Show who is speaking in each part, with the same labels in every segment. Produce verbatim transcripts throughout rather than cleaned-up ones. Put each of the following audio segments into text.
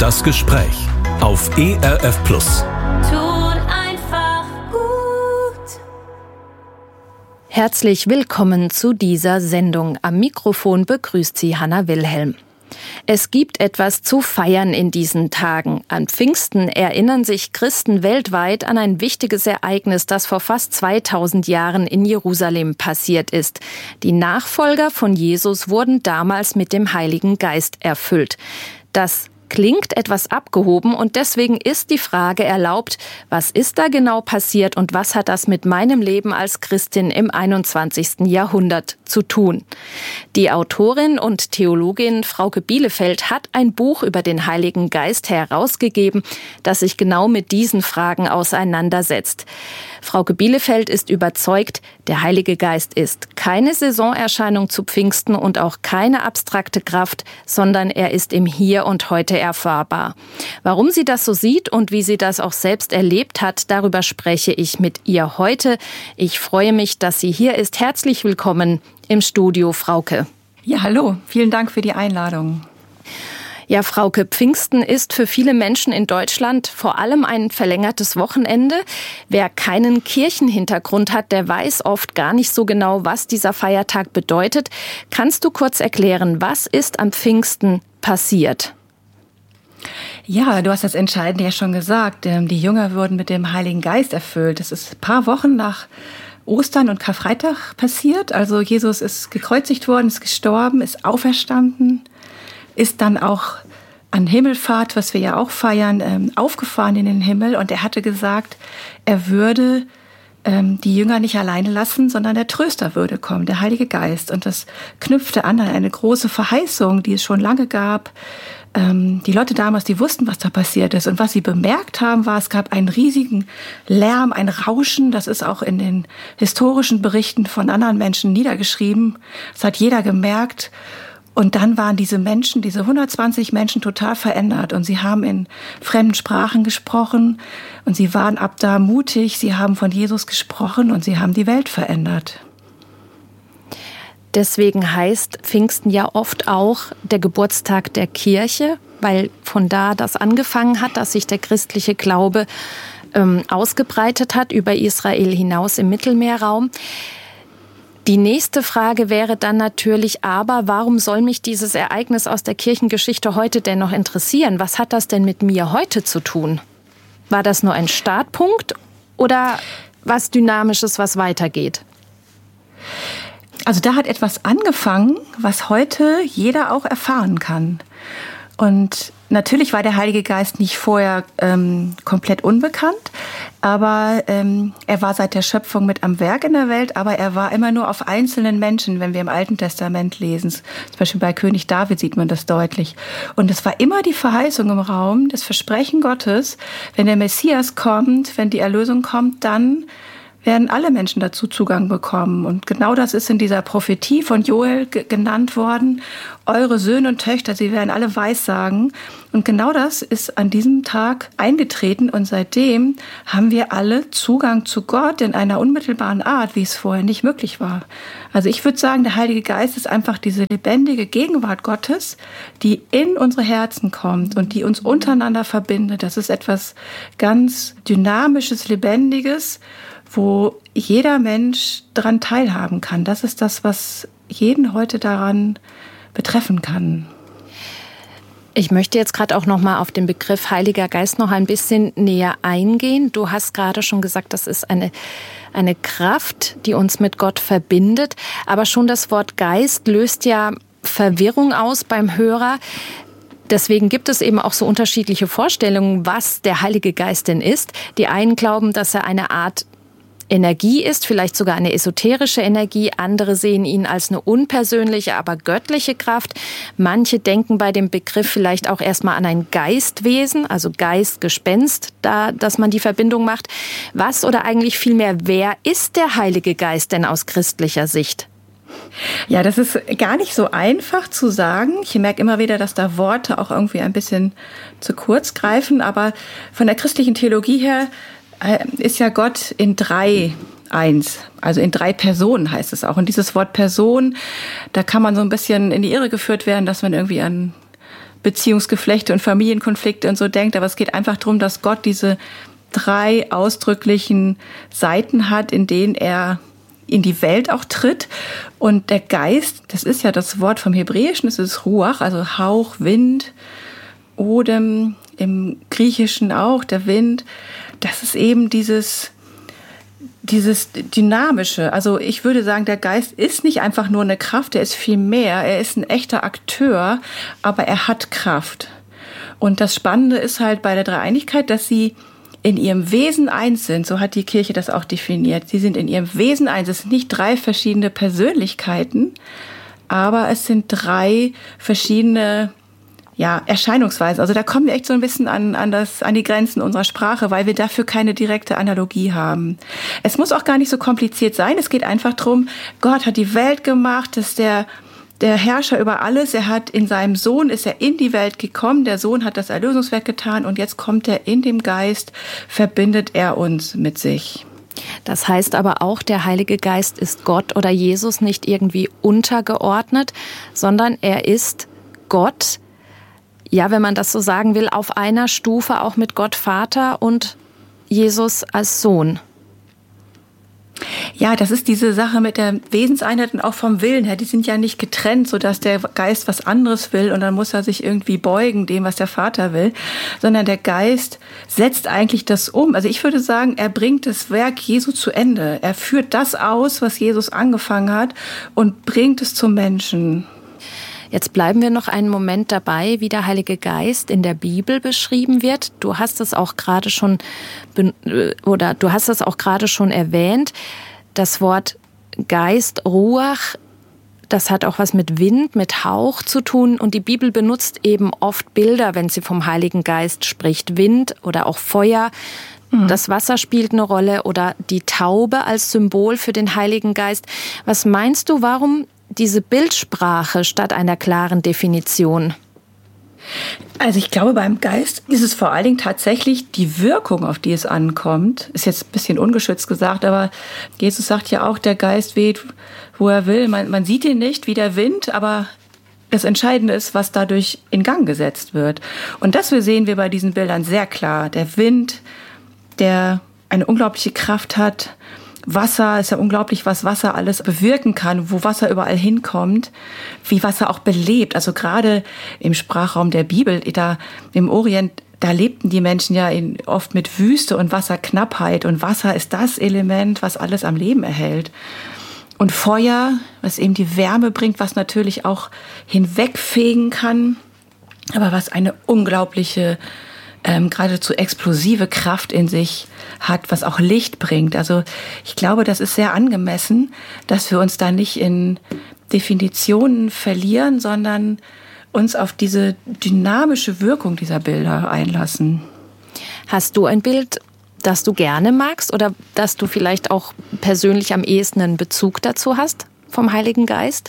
Speaker 1: Das Gespräch auf E R F Plus.
Speaker 2: Tut einfach gut.
Speaker 3: Herzlich willkommen zu dieser Sendung. Am Mikrofon begrüßt Sie Hanna Wilhelm. Es gibt etwas zu feiern in diesen Tagen. An Pfingsten erinnern sich Christen weltweit an ein wichtiges Ereignis, das vor fast zweitausend Jahren in Jerusalem passiert ist. Die Nachfolger von Jesus wurden damals mit dem Heiligen Geist erfüllt. Das klingt etwas abgehoben und deswegen ist die Frage erlaubt, was ist da genau passiert und was hat das mit meinem Leben als Christin im einundzwanzigsten Jahrhundert zu tun? Die Autorin und Theologin Frauke Bielefeld hat ein Buch über den Heiligen Geist herausgegeben, das sich genau mit diesen Fragen auseinandersetzt. Frauke Bielefeld ist überzeugt, der Heilige Geist ist keine Saisonerscheinung zu Pfingsten und auch keine abstrakte Kraft, sondern er ist im Hier und Heute erfahrbar. Warum sie das so sieht und wie sie das auch selbst erlebt hat, darüber spreche ich mit ihr heute. Ich freue mich, dass sie hier ist. Herzlich willkommen im Studio, Frauke.
Speaker 4: Ja, hallo. Vielen Dank für die Einladung.
Speaker 3: Ja, Frauke, Pfingsten ist für viele Menschen in Deutschland vor allem ein verlängertes Wochenende. Wer keinen Kirchenhintergrund hat, der weiß oft gar nicht so genau, was dieser Feiertag bedeutet. Kannst du kurz erklären, was ist am Pfingsten passiert?
Speaker 4: Ja, du hast das Entscheidende ja schon gesagt. Die Jünger wurden mit dem Heiligen Geist erfüllt. Das ist ein paar Wochen nach Ostern und Karfreitag passiert. Also Jesus ist gekreuzigt worden, ist gestorben, ist auferstanden, ist dann auch an Himmelfahrt, was wir ja auch feiern, aufgefahren in den Himmel. Und er hatte gesagt, er würde die Jünger nicht alleine lassen, sondern der Tröster würde kommen, der Heilige Geist. Und das knüpfte an an eine große Verheißung, die es schon lange gab. Die Leute damals, die wussten, was da passiert ist. Und was sie bemerkt haben, war, es gab einen riesigen Lärm, ein Rauschen. Das ist auch in den historischen Berichten von anderen Menschen niedergeschrieben. Das hat jeder gemerkt. Und dann waren diese Menschen, diese hundertzwanzig Menschen total verändert. Und sie haben in fremden Sprachen gesprochen. Und sie waren ab da mutig. Sie haben von Jesus gesprochen und sie haben die Welt verändert.
Speaker 3: Deswegen heißt Pfingsten ja oft auch der Geburtstag der Kirche, weil von da das angefangen hat, dass sich der christliche Glaube ähm, ausgebreitet hat über Israel hinaus im Mittelmeerraum. Die nächste Frage wäre dann natürlich aber, warum soll mich dieses Ereignis aus der Kirchengeschichte heute denn noch interessieren? Was hat das denn mit mir heute zu tun? War das nur ein Startpunkt oder was Dynamisches, was weitergeht?
Speaker 4: Also da hat etwas angefangen, was heute jeder auch erfahren kann. Und natürlich war der Heilige Geist nicht vorher ähm, komplett unbekannt, aber ähm, er war seit der Schöpfung mit am Werk in der Welt, aber er war immer nur auf einzelnen Menschen, wenn wir im Alten Testament lesen. Zum Beispiel bei König David sieht man das deutlich. Und es war immer die Verheißung im Raum, das Versprechen Gottes, wenn der Messias kommt, wenn die Erlösung kommt, dann werden alle Menschen dazu Zugang bekommen. Und genau das ist in dieser Prophetie von Joel g- genannt worden. Eure Söhne und Töchter, sie werden alle Weissagen. Und genau das ist an diesem Tag eingetreten. Und seitdem haben wir alle Zugang zu Gott in einer unmittelbaren Art, wie es vorher nicht möglich war. Also ich würde sagen, der Heilige Geist ist einfach diese lebendige Gegenwart Gottes, die in unsere Herzen kommt und die uns untereinander verbindet. Das ist etwas ganz Dynamisches, Lebendiges, wo jeder Mensch daran teilhaben kann. Das ist das, was jeden heute daran betreffen kann.
Speaker 3: Ich möchte jetzt gerade auch noch mal auf den Begriff Heiliger Geist noch ein bisschen näher eingehen. Du hast gerade schon gesagt, das ist eine, eine Kraft, die uns mit Gott verbindet. Aber schon das Wort Geist löst ja Verwirrung aus beim Hörer. Deswegen gibt es eben auch so unterschiedliche Vorstellungen, was der Heilige Geist denn ist. Die einen glauben, dass er eine Art Energie ist, vielleicht sogar eine esoterische Energie. Andere sehen ihn als eine unpersönliche, aber göttliche Kraft. Manche denken bei dem Begriff vielleicht auch erstmal an ein Geistwesen, also Geist, Gespenst, da, dass man die Verbindung macht. Was oder eigentlich vielmehr, wer ist der Heilige Geist denn aus christlicher Sicht?
Speaker 4: Ja, das ist gar nicht so einfach zu sagen. Ich merke immer wieder, dass da Worte auch irgendwie ein bisschen zu kurz greifen. Aber von der christlichen Theologie her ist ja Gott in drei eins, also in drei Personen heißt es auch. Und dieses Wort Person, da kann man so ein bisschen in die Irre geführt werden, dass man irgendwie an Beziehungsgeflechte und Familienkonflikte und so denkt. Aber es geht einfach darum, dass Gott diese drei ausdrücklichen Seiten hat, in denen er in die Welt auch tritt. Und der Geist, das ist ja das Wort vom Hebräischen, das ist Ruach, also Hauch, Wind, Odem, im Griechischen auch, der Wind. Das ist eben dieses, dieses Dynamische. Also ich würde sagen, der Geist ist nicht einfach nur eine Kraft, er ist viel mehr. Er ist ein echter Akteur, aber er hat Kraft. Und das Spannende ist halt bei der Dreieinigkeit, dass sie in ihrem Wesen eins sind, so hat die Kirche das auch definiert. Sie sind in ihrem Wesen eins. Es sind nicht drei verschiedene Persönlichkeiten, aber es sind drei verschiedene ja, Erscheinungsweisen. Also da kommen wir echt so ein bisschen an, an, das, an die Grenzen unserer Sprache, weil wir dafür keine direkte Analogie haben. Es muss auch gar nicht so kompliziert sein. Es geht einfach darum, Gott hat die Welt gemacht, dass der Der Herrscher über alles, er hat in seinem Sohn, ist er in die Welt gekommen, der Sohn hat das Erlösungswerk getan und jetzt kommt er in dem Geist, verbindet er uns mit sich.
Speaker 3: Das heißt aber auch, der Heilige Geist ist Gott oder Jesus nicht irgendwie untergeordnet, sondern er ist Gott, ja, wenn man das so sagen will, auf einer Stufe auch mit Gott Vater und Jesus als Sohn.
Speaker 4: Ja, das ist diese Sache mit der Wesenseinheit und auch vom Willen her. Die sind ja nicht getrennt, sodass der Geist was anderes will und dann muss er sich irgendwie beugen dem, was der Vater will, sondern der Geist setzt eigentlich das um. Also ich würde sagen, er bringt das Werk Jesu zu Ende. Er führt das aus, was Jesus angefangen hat und bringt es zum Menschen.
Speaker 3: Jetzt bleiben wir noch einen Moment dabei, wie der Heilige Geist in der Bibel beschrieben wird. Du hast es auch gerade schon oder du hast es auch gerade schon erwähnt. Das Wort Geist, Ruach, das hat auch was mit Wind, mit Hauch zu tun. Und die Bibel benutzt eben oft Bilder, wenn sie vom Heiligen Geist spricht. Wind oder auch Feuer. Mhm. Das Wasser spielt eine Rolle oder die Taube als Symbol für den Heiligen Geist. Was meinst du, warum diese Bildsprache statt einer klaren Definition?
Speaker 4: Also ich glaube, beim Geist ist es vor allen Dingen tatsächlich die Wirkung, auf die es ankommt. Ist jetzt ein bisschen ungeschützt gesagt, aber Jesus sagt ja auch, der Geist weht, wo er will. Man, man sieht ihn nicht wie der Wind, aber das Entscheidende ist, was dadurch in Gang gesetzt wird. Und das sehen wir bei diesen Bildern sehr klar. Der Wind, der eine unglaubliche Kraft hat. Wasser, ist ja unglaublich, was Wasser alles bewirken kann, wo Wasser überall hinkommt, wie Wasser auch belebt. Also gerade im Sprachraum der Bibel, da im Orient, da lebten die Menschen ja in, oft mit Wüste und Wasserknappheit. Und Wasser ist das Element, was alles am Leben erhält. Und Feuer, was eben die Wärme bringt, was natürlich auch hinwegfegen kann, aber was eine unglaubliche Ähm, geradezu explosive Kraft in sich hat, was auch Licht bringt. Also ich glaube, das ist sehr angemessen, dass wir uns da nicht in Definitionen verlieren, sondern uns auf diese dynamische Wirkung dieser Bilder einlassen.
Speaker 3: Hast du ein Bild, das du gerne magst oder das du vielleicht auch persönlich am ehesten einen Bezug dazu hast vom Heiligen Geist?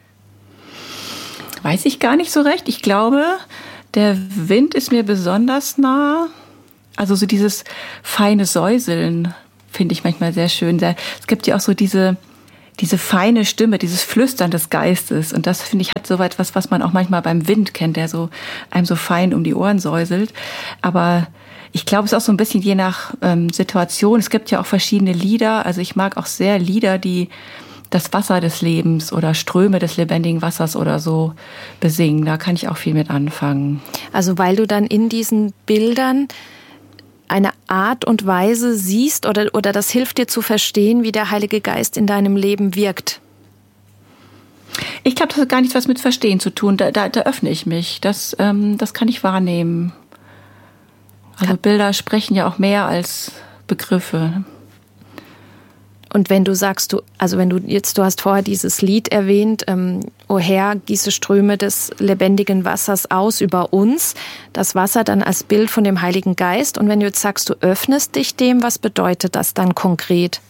Speaker 4: Weiß ich gar nicht so recht. Ich glaube, der Wind ist mir besonders nah. Also so dieses feine Säuseln finde ich manchmal sehr schön. Es gibt ja auch so diese, diese feine Stimme, dieses Flüstern des Geistes. Und das, finde ich, hat so etwas, was man auch manchmal beim Wind kennt, der so einem so fein um die Ohren säuselt. Aber ich glaube, es ist auch so ein bisschen je nach ähm, Situation. Es gibt ja auch verschiedene Lieder. Also ich mag auch sehr Lieder, die das Wasser des Lebens oder Ströme des lebendigen Wassers oder so besingen. Da kann ich auch viel mit anfangen.
Speaker 3: Also weil du dann in diesen Bildern eine Art und Weise siehst oder, oder das hilft dir zu verstehen, wie der Heilige Geist in deinem Leben wirkt?
Speaker 4: Ich glaube, das hat gar nichts was mit Verstehen zu tun. Da, da, da öffne ich mich. Das, ähm, das kann ich wahrnehmen. Also Bilder sprechen ja auch mehr als Begriffe.
Speaker 3: Und wenn du sagst, du, also wenn du jetzt, du hast vorher dieses Lied erwähnt, ähm, O Herr, gieße Ströme des lebendigen Wassers aus über uns, das Wasser dann als Bild von dem Heiligen Geist. Und wenn du jetzt sagst, du öffnest dich dem, was bedeutet das dann konkret?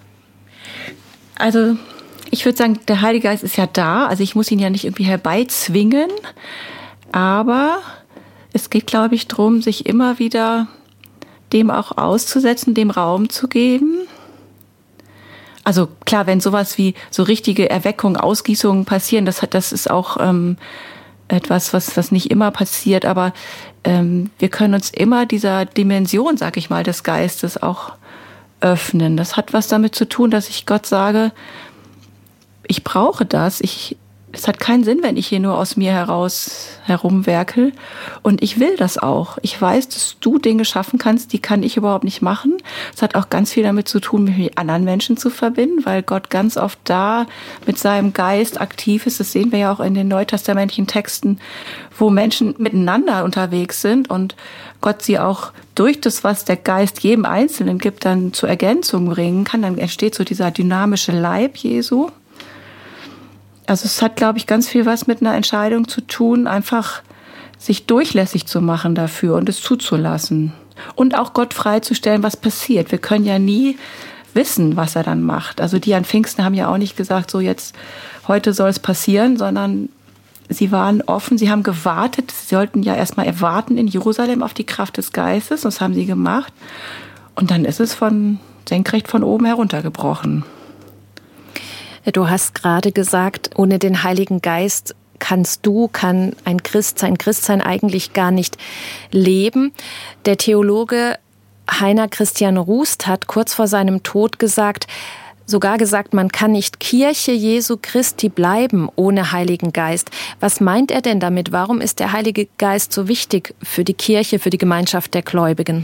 Speaker 4: Also ich würde sagen, der Heilige Geist ist ja da, also ich muss ihn ja nicht irgendwie herbeizwingen, aber es geht, glaube ich, darum, sich immer wieder dem auch auszusetzen, dem Raum zu geben. Also klar, wenn sowas wie so richtige Erweckung, Ausgießungen passieren, das, das ist auch ähm, etwas, was, was nicht immer passiert, aber ähm, wir können uns immer dieser Dimension, sag ich mal, des Geistes auch öffnen. Das hat was damit zu tun, dass ich Gott sage, ich brauche das, ich Es hat keinen Sinn, wenn ich hier nur aus mir heraus herumwerkel. Und ich will das auch. Ich weiß, dass du Dinge schaffen kannst, die kann ich überhaupt nicht machen. Es hat auch ganz viel damit zu tun, mich mit anderen Menschen zu verbinden, weil Gott ganz oft da mit seinem Geist aktiv ist. Das sehen wir ja auch in den neutestamentlichen Texten, wo Menschen miteinander unterwegs sind und Gott sie auch durch das, was der Geist jedem Einzelnen gibt, dann zur Ergänzung bringen kann. Dann entsteht so dieser dynamische Leib Jesu. Also es hat, glaube ich, ganz viel was mit einer Entscheidung zu tun, einfach sich durchlässig zu machen dafür und es zuzulassen. Und auch Gott freizustellen, was passiert. Wir können ja nie wissen, was er dann macht. Also die an Pfingsten haben ja auch nicht gesagt, so jetzt, heute soll es passieren, sondern sie waren offen, sie haben gewartet. Sie sollten ja erstmal erwarten in Jerusalem auf die Kraft des Geistes. Das haben sie gemacht. Und dann ist es von senkrecht von oben heruntergebrochen.
Speaker 3: Du hast gerade gesagt, ohne den Heiligen Geist kannst du, kann ein Christsein, Christsein eigentlich gar nicht leben. Der Theologe Heiner Christian Rust hat kurz vor seinem Tod gesagt, sogar gesagt, man kann nicht Kirche Jesu Christi bleiben ohne Heiligen Geist. Was meint er denn damit? Warum ist der Heilige Geist so wichtig für die Kirche, für die Gemeinschaft der Gläubigen?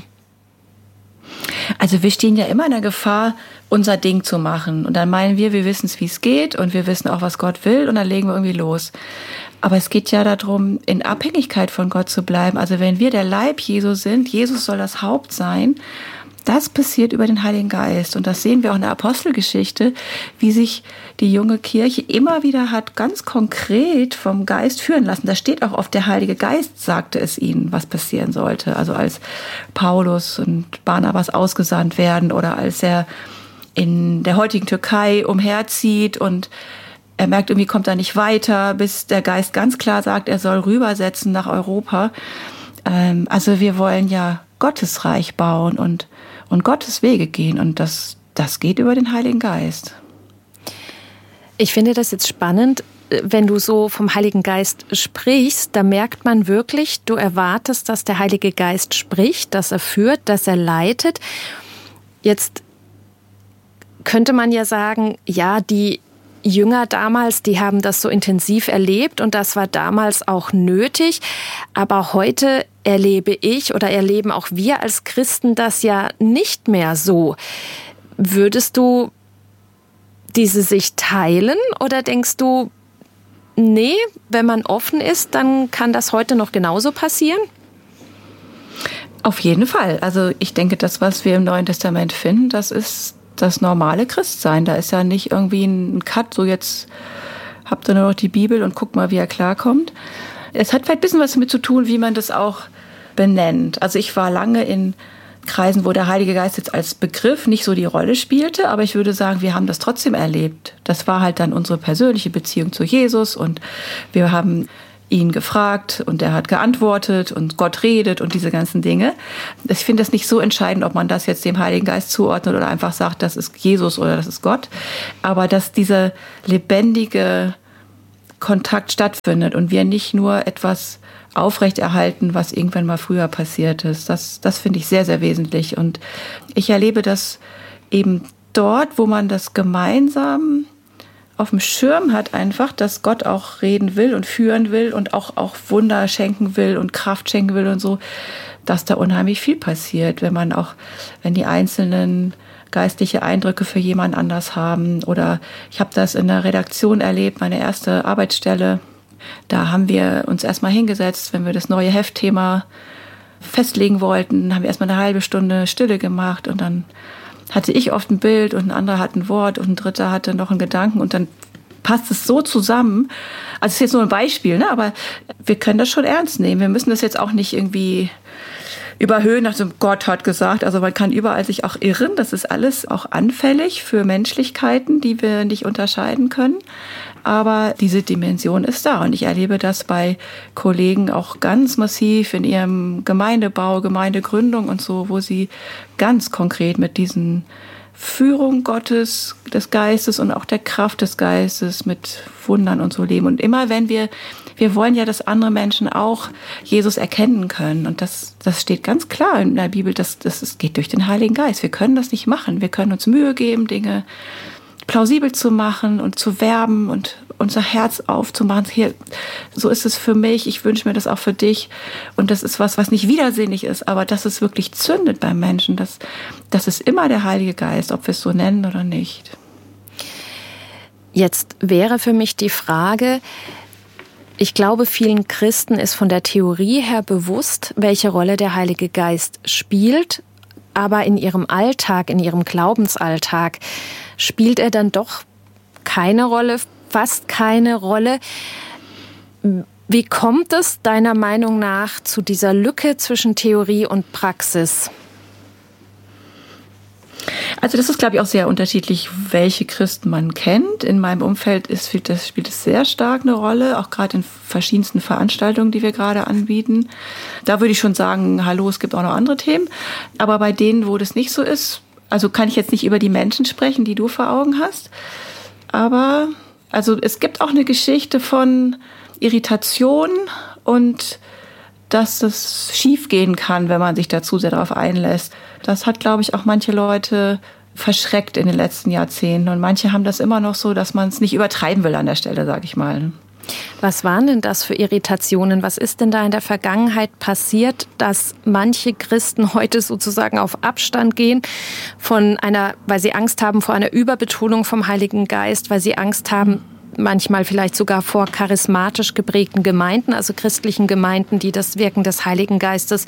Speaker 4: Also wir stehen ja immer in der Gefahr, unser Ding zu machen. Und dann meinen wir, wir wissen es, wie es geht und wir wissen auch, was Gott will und dann legen wir irgendwie los. Aber es geht ja darum, in Abhängigkeit von Gott zu bleiben. Also wenn wir der Leib Jesu sind, Jesus soll das Haupt sein, das passiert über den Heiligen Geist. Und das sehen wir auch in der Apostelgeschichte, wie sich die junge Kirche immer wieder hat ganz konkret vom Geist führen lassen. Da steht auch oft, der Heilige Geist sagte es ihnen, was passieren sollte. Also als Paulus und Barnabas ausgesandt werden oder als er in der heutigen Türkei umherzieht und er merkt, irgendwie kommt er nicht weiter, bis der Geist ganz klar sagt, er soll rübersetzen nach Europa. Also wir wollen ja Gottes Reich bauen und und Gottes Wege gehen. Und das, das geht über den Heiligen Geist.
Speaker 3: Ich finde das jetzt spannend, wenn du so vom Heiligen Geist sprichst, da merkt man wirklich, du erwartest, dass der Heilige Geist spricht, dass er führt, dass er leitet. Jetzt könnte man ja sagen, ja, die Jünger damals, die haben das so intensiv erlebt und das war damals auch nötig. Aber heute erlebe ich oder erleben auch wir als Christen das ja nicht mehr so. Würdest du diese Sicht teilen oder denkst du, nee, wenn man offen ist, dann kann das heute noch genauso passieren?
Speaker 4: Auf jeden Fall. Also ich denke, das, was wir im Neuen Testament finden, das ist das normale Christsein. Da ist ja nicht irgendwie ein Cut, so jetzt habt ihr nur noch die Bibel und guckt mal, wie er klarkommt. Es hat vielleicht ein bisschen was damit zu tun, wie man das auch benennt. Also ich war lange in Kreisen, wo der Heilige Geist jetzt als Begriff nicht so die Rolle spielte, aber ich würde sagen, wir haben das trotzdem erlebt. Das war halt dann unsere persönliche Beziehung zu Jesus und wir haben ihn gefragt und er hat geantwortet und Gott redet und diese ganzen Dinge. Ich finde das nicht so entscheidend, ob man das jetzt dem Heiligen Geist zuordnet oder einfach sagt, das ist Jesus oder das ist Gott. Aber dass dieser lebendige Kontakt stattfindet und wir nicht nur etwas aufrechterhalten, was irgendwann mal früher passiert ist. Das, das finde ich sehr, sehr wesentlich. Und ich erlebe das eben dort, wo man das gemeinsam auf dem Schirm hat, einfach, dass Gott auch reden will und führen will und auch, auch Wunder schenken will und Kraft schenken will und so, dass da unheimlich viel passiert, wenn man auch, wenn die einzelnen geistliche Eindrücke für jemand anders haben. Oder ich habe das in der Redaktion erlebt, meine erste Arbeitsstelle. Da haben wir uns erstmal hingesetzt, wenn wir das neue Heftthema festlegen wollten, haben wir erstmal eine halbe Stunde Stille gemacht und dann hatte ich oft ein Bild und ein anderer hat ein Wort und ein dritter hatte noch einen Gedanken und dann passt es so zusammen. Also es ist jetzt nur ein Beispiel, ne? Aber wir können das schon ernst nehmen. Wir müssen das jetzt auch nicht irgendwie überhöhen, nach dem Gott hat gesagt. Also man kann überall sich auch irren. Das ist alles auch anfällig für Menschlichkeiten, die wir nicht unterscheiden können. Aber diese Dimension ist da und ich erlebe das bei Kollegen auch ganz massiv in ihrem Gemeindebau, Gemeindegründung und so, wo sie ganz konkret mit diesen Führung Gottes, des Geistes und auch der Kraft des Geistes mit Wundern und so leben. Und immer wenn wir wir wollen ja, dass andere Menschen auch Jesus erkennen können. Und das, das steht ganz klar in der Bibel, dass das, das geht durch den Heiligen Geist. Wir können das nicht machen. Wir können uns Mühe geben, Dinge plausibel zu machen und zu werben und unser Herz aufzumachen. Hier, so ist es für mich, ich wünsche mir das auch für dich. Und das ist was, was nicht widersinnig ist, aber dass es wirklich zündet beim Menschen. Das, das ist immer der Heilige Geist, ob wir es so nennen oder nicht.
Speaker 3: Jetzt wäre für mich die Frage, ich glaube, vielen Christen ist von der Theorie her bewusst, welche Rolle der Heilige Geist spielt, aber in ihrem Alltag, in ihrem Glaubensalltag spielt er dann doch keine Rolle, fast keine Rolle. Wie kommt es deiner Meinung nach zu dieser Lücke zwischen Theorie und Praxis?
Speaker 4: Also das ist, glaube ich, auch sehr unterschiedlich, welche Christen man kennt. In meinem Umfeld ist, das spielt es sehr stark eine Rolle, auch gerade in verschiedensten Veranstaltungen, die wir gerade anbieten. Da würde ich schon sagen, hallo, es gibt auch noch andere Themen. Aber bei denen, wo das nicht so ist, also kann ich jetzt nicht über die Menschen sprechen, die du vor Augen hast. Aber also es gibt auch eine Geschichte von Irritation und dass es schief gehen kann, wenn man sich dazu sehr darauf einlässt. Das hat, glaube ich, auch manche Leute verschreckt in den letzten Jahrzehnten. Und manche haben das immer noch so, dass man es nicht übertreiben will an der Stelle, sage ich mal.
Speaker 3: Was waren denn das für Irritationen? Was ist denn da in der Vergangenheit passiert, dass manche Christen heute sozusagen auf Abstand gehen von einer, weil sie Angst haben vor einer Überbetonung vom Heiligen Geist, weil sie Angst haben, manchmal vielleicht sogar vor charismatisch geprägten Gemeinden, also christlichen Gemeinden, die das Wirken des Heiligen Geistes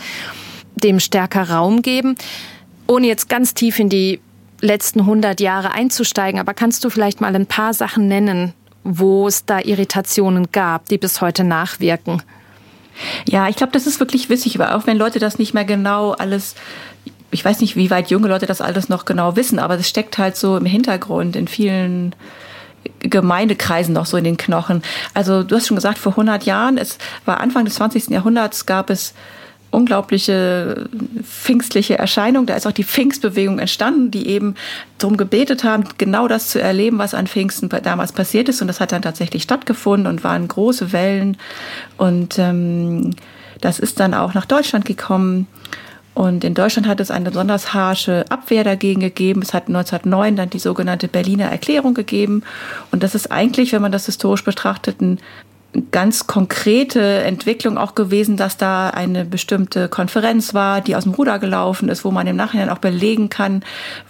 Speaker 3: dem stärker Raum geben. Ohne jetzt ganz tief in die letzten hundert Jahre einzusteigen, aber kannst du vielleicht mal ein paar Sachen nennen, wo es da Irritationen gab, die bis heute nachwirken?
Speaker 4: Ja, ich glaube, das ist wirklich wichtig, aber auch wenn Leute das nicht mehr genau alles, ich weiß nicht, wie weit junge Leute das alles noch genau wissen, aber das steckt halt so im Hintergrund in vielen Gemeindekreisen noch so in den Knochen. Also du hast schon gesagt, vor hundert Jahren, es war Anfang des zwanzigsten Jahrhunderts, gab es unglaubliche pfingstliche Erscheinungen. Da ist auch die Pfingstbewegung entstanden, die eben darum gebetet haben, genau das zu erleben, was an Pfingsten damals passiert ist. Und das hat dann tatsächlich stattgefunden und waren große Wellen. Und ähm, das ist dann auch nach Deutschland gekommen. Und in Deutschland hat es eine besonders harsche Abwehr dagegen gegeben. Es hat neunzehnhundertneun dann die sogenannte Berliner Erklärung gegeben. Und das ist eigentlich, wenn man das historisch betrachtet, ein ganz konkrete Entwicklung auch gewesen, dass da eine bestimmte Konferenz war, die aus dem Ruder gelaufen ist, wo man im Nachhinein auch belegen kann,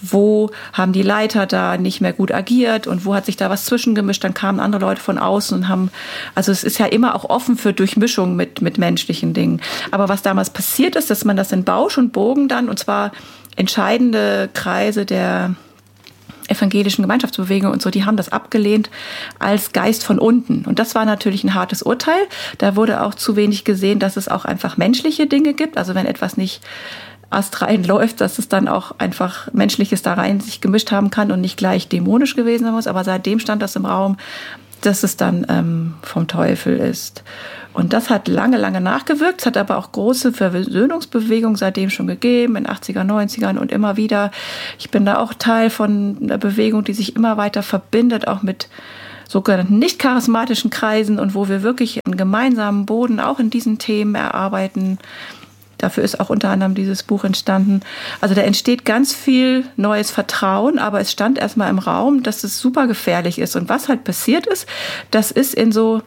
Speaker 4: wo haben die Leiter da nicht mehr gut agiert und wo hat sich da was zwischengemischt. Dann kamen andere Leute von außen und haben, also es ist ja immer auch offen für Durchmischung mit, mit menschlichen Dingen. Aber was damals passiert ist, dass man das in Bausch und Bogen dann, und zwar entscheidende Kreise der evangelischen Gemeinschaftsbewegung und so, die haben das abgelehnt als Geist von unten. Und das war natürlich ein hartes Urteil. Da wurde auch zu wenig gesehen, dass es auch einfach menschliche Dinge gibt. Also wenn etwas nicht astrein läuft, dass es dann auch einfach Menschliches da rein sich gemischt haben kann und nicht gleich dämonisch gewesen sein muss. Aber seitdem stand das im Raum, dass es dann ähm, vom Teufel ist. Und das hat lange, lange nachgewirkt. Es hat aber auch große Versöhnungsbewegungen seitdem schon gegeben, in achtziger, neunzigern und immer wieder. Ich bin da auch Teil von einer Bewegung, die sich immer weiter verbindet, auch mit sogenannten nicht charismatischen Kreisen und wo wir wirklich einen gemeinsamen Boden auch in diesen Themen erarbeiten. Dafür ist auch unter anderem dieses Buch entstanden. Also da entsteht ganz viel neues Vertrauen, aber es stand erstmal im Raum, dass es super gefährlich ist. Und was halt passiert ist, das ist in so,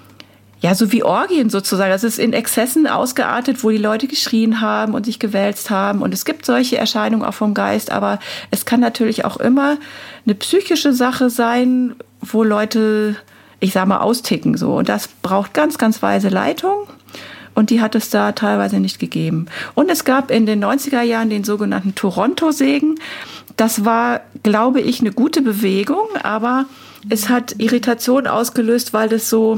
Speaker 4: ja, so wie Orgien sozusagen. Das ist in Exzessen ausgeartet, wo die Leute geschrien haben und sich gewälzt haben. Und es gibt solche Erscheinungen auch vom Geist, aber es kann natürlich auch immer eine psychische Sache sein, wo Leute, ich sag mal, austicken so. Und das braucht ganz, ganz weise Leitung. Und die hat es da teilweise nicht gegeben. Und es gab in den neunziger Jahren den sogenannten Toronto-Segen. Das war, glaube ich, eine gute Bewegung, aber es hat Irritation ausgelöst, weil das so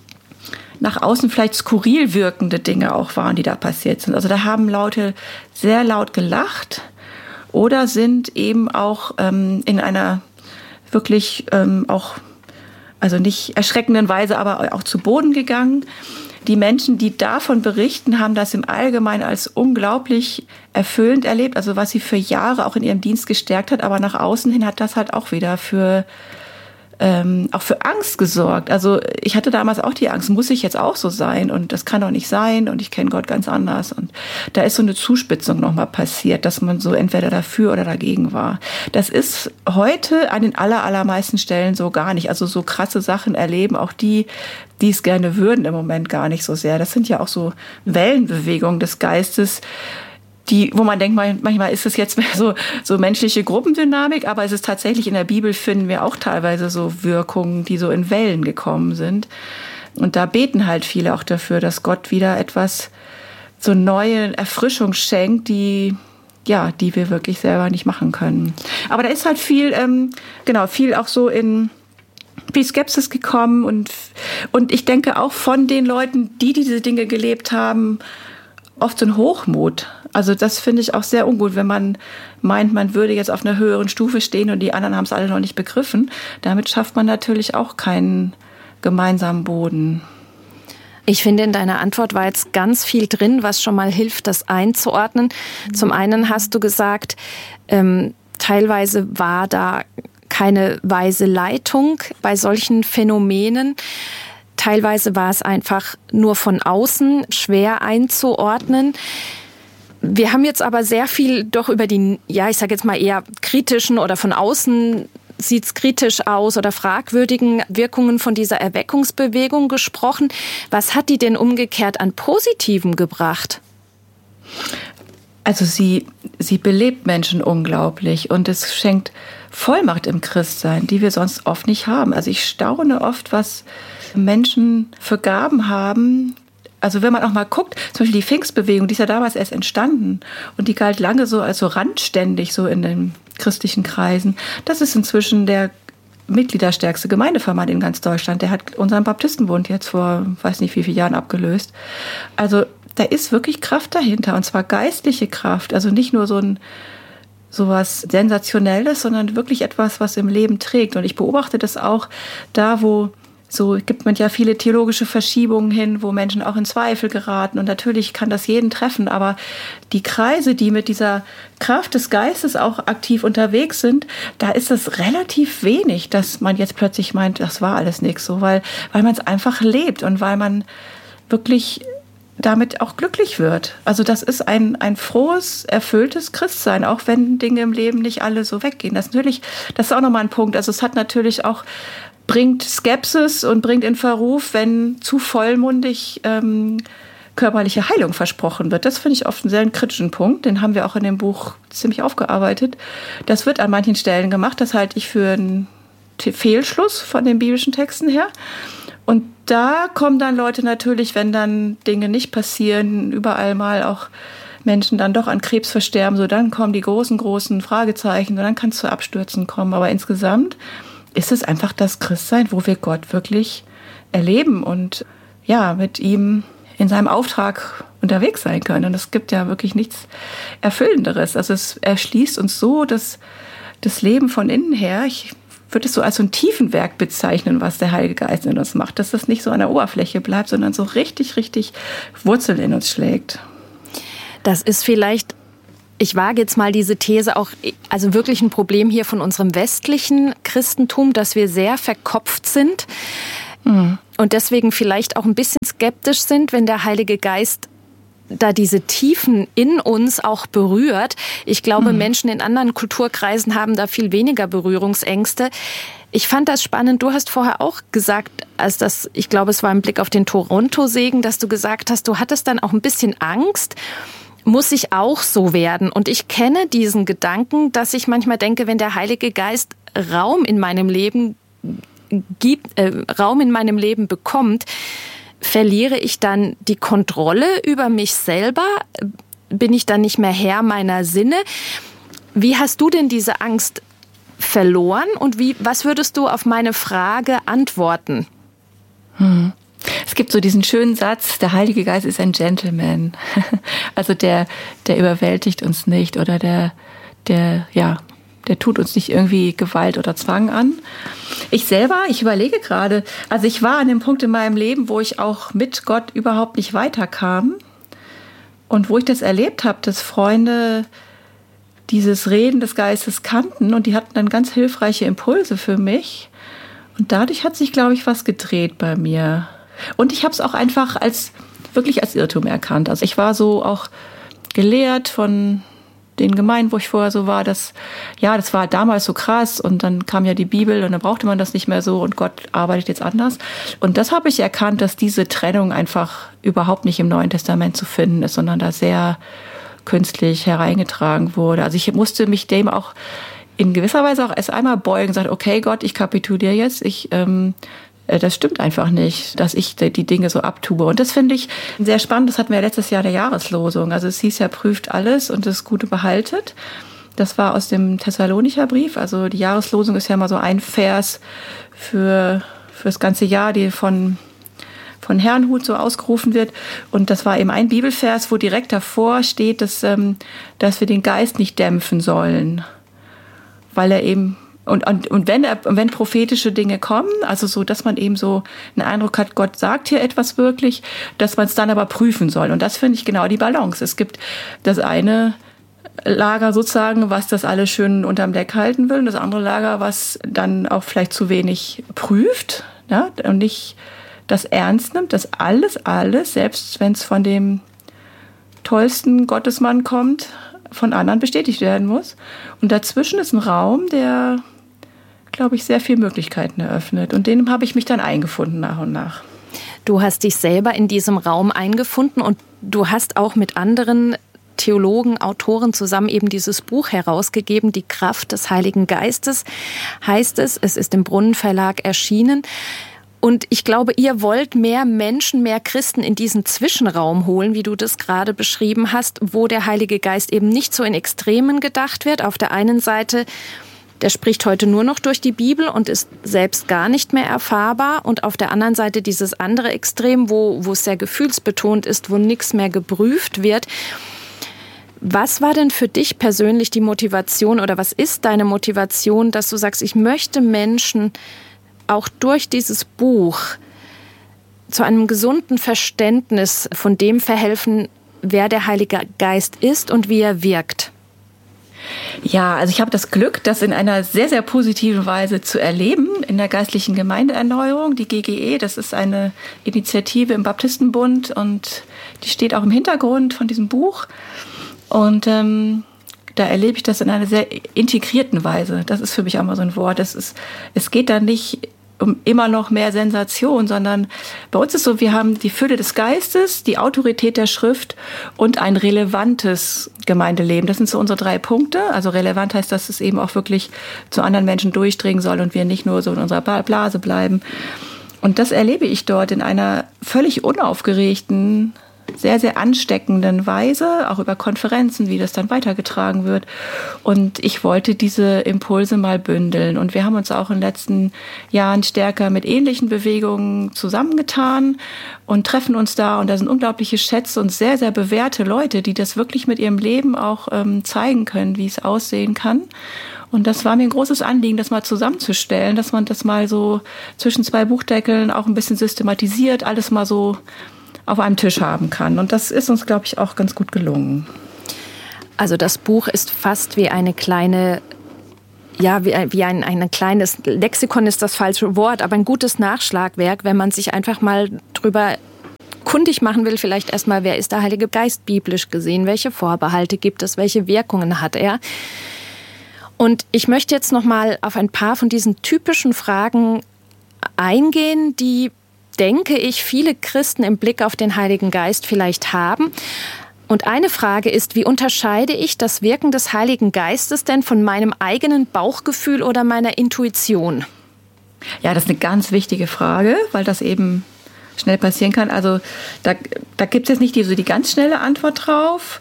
Speaker 4: nach außen vielleicht skurril wirkende Dinge auch waren, die da passiert sind. Also da haben Leute sehr laut gelacht oder sind eben auch ähm, in einer wirklich ähm, auch, also nicht erschreckenden Weise, aber auch zu Boden gegangen. Die Menschen, die davon berichten, haben das im Allgemeinen als unglaublich erfüllend erlebt, also was sie für Jahre auch in ihrem Dienst gestärkt hat, aber nach außen hin hat das halt auch wieder für ähm, auch für Angst gesorgt. Also ich hatte damals auch die Angst, muss ich jetzt auch so sein? Und das kann doch nicht sein und ich kenne Gott ganz anders. Und da ist so eine Zuspitzung nochmal passiert, dass man so entweder dafür oder dagegen war. Das ist heute an den aller, allermeisten Stellen so gar nicht. Also so krasse Sachen erleben auch die, die es gerne würden, im Moment gar nicht so sehr. Das sind ja auch so Wellenbewegungen des Geistes, die, wo man denkt, manchmal ist es jetzt mehr so, so menschliche Gruppendynamik, aber es ist tatsächlich, in der Bibel finden wir auch teilweise so Wirkungen, die so in Wellen gekommen sind. Und da beten halt viele auch dafür, dass Gott wieder etwas, so neue Erfrischung schenkt, die, ja, die wir wirklich selber nicht machen können. Aber da ist halt viel, ähm, genau, viel auch so in, viel Skepsis gekommen und, und ich denke auch von den Leuten, die diese Dinge gelebt haben, oft so ein Hochmut. Also das finde ich auch sehr ungut, wenn man meint, man würde jetzt auf einer höheren Stufe stehen und die anderen haben es alle noch nicht begriffen. Damit schafft man natürlich auch keinen gemeinsamen Boden.
Speaker 3: Ich finde, in deiner Antwort war jetzt ganz viel drin, was schon mal hilft, das einzuordnen. Zum einen hast du gesagt, ähm, teilweise war da keine weise Leitung bei solchen Phänomenen. Teilweise war es einfach nur von außen schwer einzuordnen. Wir haben jetzt aber sehr viel doch über die, ja, ich sage jetzt mal eher kritischen oder von außen sieht es kritisch aus oder fragwürdigen Wirkungen von dieser Erweckungsbewegung gesprochen. Was hat die denn umgekehrt an Positivem gebracht?
Speaker 4: Also sie, sie belebt Menschen unglaublich und es schenkt Vollmacht im Christsein, die wir sonst oft nicht haben. Also ich staune oft, was Menschen für Gaben haben. Also wenn man auch mal guckt, zum Beispiel die Pfingstbewegung, die ist ja damals erst entstanden und die galt lange so als so randständig so in den christlichen Kreisen. Das ist inzwischen der mitgliederstärkste Gemeindeverband in ganz Deutschland. Der hat unseren Baptistenbund jetzt vor, weiß nicht wie vielen Jahren abgelöst. Also da ist wirklich Kraft dahinter und zwar geistliche Kraft. Also nicht nur so ein sowas Sensationelles, sondern wirklich etwas, was im Leben trägt. Und ich beobachte das auch da, wo so gibt man ja viele theologische Verschiebungen hin, wo Menschen auch in Zweifel geraten. Und natürlich kann das jeden treffen. Aber die Kreise, die mit dieser Kraft des Geistes auch aktiv unterwegs sind, da ist es relativ wenig, dass man jetzt plötzlich meint, das war alles nichts. So, weil, weil man es einfach lebt und weil man wirklich damit auch glücklich wird. Also das ist ein, ein frohes, erfülltes Christsein, auch wenn Dinge im Leben nicht alle so weggehen. Das, natürlich, das ist auch nochmal ein Punkt. Also es hat natürlich auch bringt Skepsis und bringt in Verruf, wenn zu vollmundig ähm, körperliche Heilung versprochen wird. Das finde ich oft einen sehr kritischen Punkt. Den haben wir auch in dem Buch ziemlich aufgearbeitet. Das wird an manchen Stellen gemacht. Das halte ich für einen Fehlschluss von den biblischen Texten her. Und da kommen dann Leute natürlich, wenn dann Dinge nicht passieren, überall mal auch Menschen dann doch an Krebs versterben, so dann kommen die großen, großen Fragezeichen und dann kann es zu Abstürzen kommen. Aber insgesamt ist es einfach das Christsein, wo wir Gott wirklich erleben und ja, mit ihm in seinem Auftrag unterwegs sein können. Und es gibt ja wirklich nichts Erfüllenderes. Also es erschließt uns so das, das Leben von innen her. Ich würde es so als so ein Tiefenwerk bezeichnen, was der Heilige Geist in uns macht. Dass das nicht so an der Oberfläche bleibt, sondern so richtig, richtig Wurzeln in uns schlägt.
Speaker 3: Das ist vielleicht, ich wage jetzt mal diese These auch, also wirklich ein Problem hier von unserem westlichen Christentum, dass wir sehr verkopft sind mhm. und deswegen vielleicht auch ein bisschen skeptisch sind, wenn der Heilige Geist da diese Tiefen in uns auch berührt. Ich glaube, mhm. Menschen in anderen Kulturkreisen haben da viel weniger Berührungsängste. Ich fand das spannend. Du hast vorher auch gesagt, als das, ich glaube, es war im Blick auf den Toronto-Segen, dass du gesagt hast, du hattest dann auch ein bisschen Angst. Muss ich auch so werden? Und ich kenne diesen Gedanken, dass ich manchmal denke, wenn der Heilige Geist Raum in meinem Leben gibt, äh, Raum in meinem Leben bekommt, verliere ich dann die Kontrolle über mich selber? Bin ich dann nicht mehr Herr meiner Sinne? Wie hast du denn diese Angst verloren und wie, was würdest du auf meine Frage antworten?
Speaker 4: Hm. Es gibt so diesen schönen Satz, der Heilige Geist ist ein Gentleman. Also der, der überwältigt uns nicht oder der, der, ja, der tut uns nicht irgendwie Gewalt oder Zwang an. Ich selber, ich überlege gerade, also ich war an dem Punkt in meinem Leben, wo ich auch mit Gott überhaupt nicht weiterkam und wo ich das erlebt habe, dass Freunde dieses Reden des Geistes kannten und die hatten dann ganz hilfreiche Impulse für mich. Und dadurch hat sich, glaube ich, was gedreht bei mir. Und ich habe es auch einfach als wirklich als Irrtum erkannt. Also ich war so auch gelehrt von den Gemeinden, wo ich vorher so war, dass, ja, das war damals so krass und dann kam ja die Bibel und dann brauchte man das nicht mehr so und Gott arbeitet jetzt anders. Und das habe ich erkannt, dass diese Trennung einfach überhaupt nicht im Neuen Testament zu finden ist, sondern da sehr künstlich hereingetragen wurde. Also ich musste mich dem auch in gewisser Weise auch erst einmal beugen und sagen, okay Gott, ich kapituliere jetzt, ich, ähm, das stimmt einfach nicht, dass ich die Dinge so abtue. Und das finde ich sehr spannend. Das hatten wir ja letztes Jahr in der Jahreslosung. Also es hieß ja, prüft alles und das Gute behaltet. Das war aus dem Thessalonicher Brief. Also die Jahreslosung ist ja mal so ein Vers für, für das ganze Jahr, die von, von Herrnhut so ausgerufen wird. Und das war eben ein Bibelvers, wo direkt davor steht, dass, ähm, dass wir den Geist nicht dämpfen sollen, weil er eben Und, und, und wenn, wenn prophetische Dinge kommen, also so, dass man eben so einen Eindruck hat, Gott sagt hier etwas wirklich, dass man es dann aber prüfen soll. Und das finde ich genau die Balance. Es gibt das eine Lager sozusagen, was das alles schön unterm Deck halten will, und das andere Lager, was dann auch vielleicht zu wenig prüft, ja, und nicht das ernst nimmt, dass alles, alles, selbst wenn es von dem tollsten Gottesmann kommt, von anderen bestätigt werden muss. Und dazwischen ist ein Raum, der, glaube ich, sehr viele Möglichkeiten eröffnet. Und dem habe ich mich dann eingefunden nach und nach.
Speaker 3: Du hast dich selber in diesem Raum eingefunden und du hast auch mit anderen Theologen, Autoren zusammen eben dieses Buch herausgegeben, Die Kraft des Heiligen Geistes, heißt es. Es ist im Brunnen Verlag erschienen. Und ich glaube, ihr wollt mehr Menschen, mehr Christen in diesen Zwischenraum holen, wie du das gerade beschrieben hast, wo der Heilige Geist eben nicht so in Extremen gedacht wird. Auf der einen Seite, der spricht heute nur noch durch die Bibel und ist selbst gar nicht mehr erfahrbar. Und auf der anderen Seite dieses andere Extrem, wo, wo es sehr gefühlsbetont ist, wo nichts mehr geprüft wird. Was war denn für dich persönlich die Motivation oder was ist deine Motivation, dass du sagst, ich möchte Menschen auch durch dieses Buch zu einem gesunden Verständnis von dem verhelfen, wer der Heilige Geist ist und wie er wirkt?
Speaker 4: Ja, also ich habe das Glück, das in einer sehr, sehr positiven Weise zu erleben in der geistlichen Gemeindeerneuerung. Die G G E, das ist eine Initiative im Baptistenbund und die steht auch im Hintergrund von diesem Buch. Und ähm, da erlebe ich das in einer sehr integrierten Weise. Das ist für mich auch mal so ein Wort. Es ist, es geht da nicht um immer noch mehr Sensation, sondern bei uns ist so, wir haben die Fülle des Geistes, die Autorität der Schrift und ein relevantes Gemeindeleben. Das sind so unsere drei Punkte. Also relevant heißt, dass es eben auch wirklich zu anderen Menschen durchdringen soll und wir nicht nur so in unserer Blase bleiben. Und das erlebe ich dort in einer völlig unaufgeregten, sehr, sehr ansteckenden Weise, auch über Konferenzen, wie das dann weitergetragen wird. Und ich wollte diese Impulse mal bündeln. Und wir haben uns auch in den letzten Jahren stärker mit ähnlichen Bewegungen zusammengetan und treffen uns da. Und da sind unglaubliche Schätze und sehr, sehr bewährte Leute, die das wirklich mit ihrem Leben auch ähm, zeigen können, wie es aussehen kann. Und das war mir ein großes Anliegen, das mal zusammenzustellen, dass man das mal so zwischen zwei Buchdeckeln auch ein bisschen systematisiert, alles mal so auf einem Tisch haben kann. Und das ist uns, glaube ich, auch ganz gut gelungen.
Speaker 3: Also das Buch ist fast wie eine kleine, ja, wie ein, wie ein, ein kleines Lexikon ist das falsche Wort, aber ein gutes Nachschlagwerk, wenn man sich einfach mal drüber kundig machen will, vielleicht erstmal, wer ist der Heilige Geist biblisch gesehen, welche Vorbehalte gibt es, welche Wirkungen hat er. Und ich möchte jetzt noch mal auf ein paar von diesen typischen Fragen eingehen, die, denke ich, viele Christen im Blick auf den Heiligen Geist vielleicht haben. Und eine Frage ist, wie unterscheide ich das Wirken des Heiligen Geistes denn von meinem eigenen Bauchgefühl oder meiner Intuition?
Speaker 4: Ja, das ist eine ganz wichtige Frage, weil das eben schnell passieren kann. Also da, da gibt es jetzt nicht die, so die ganz schnelle Antwort drauf.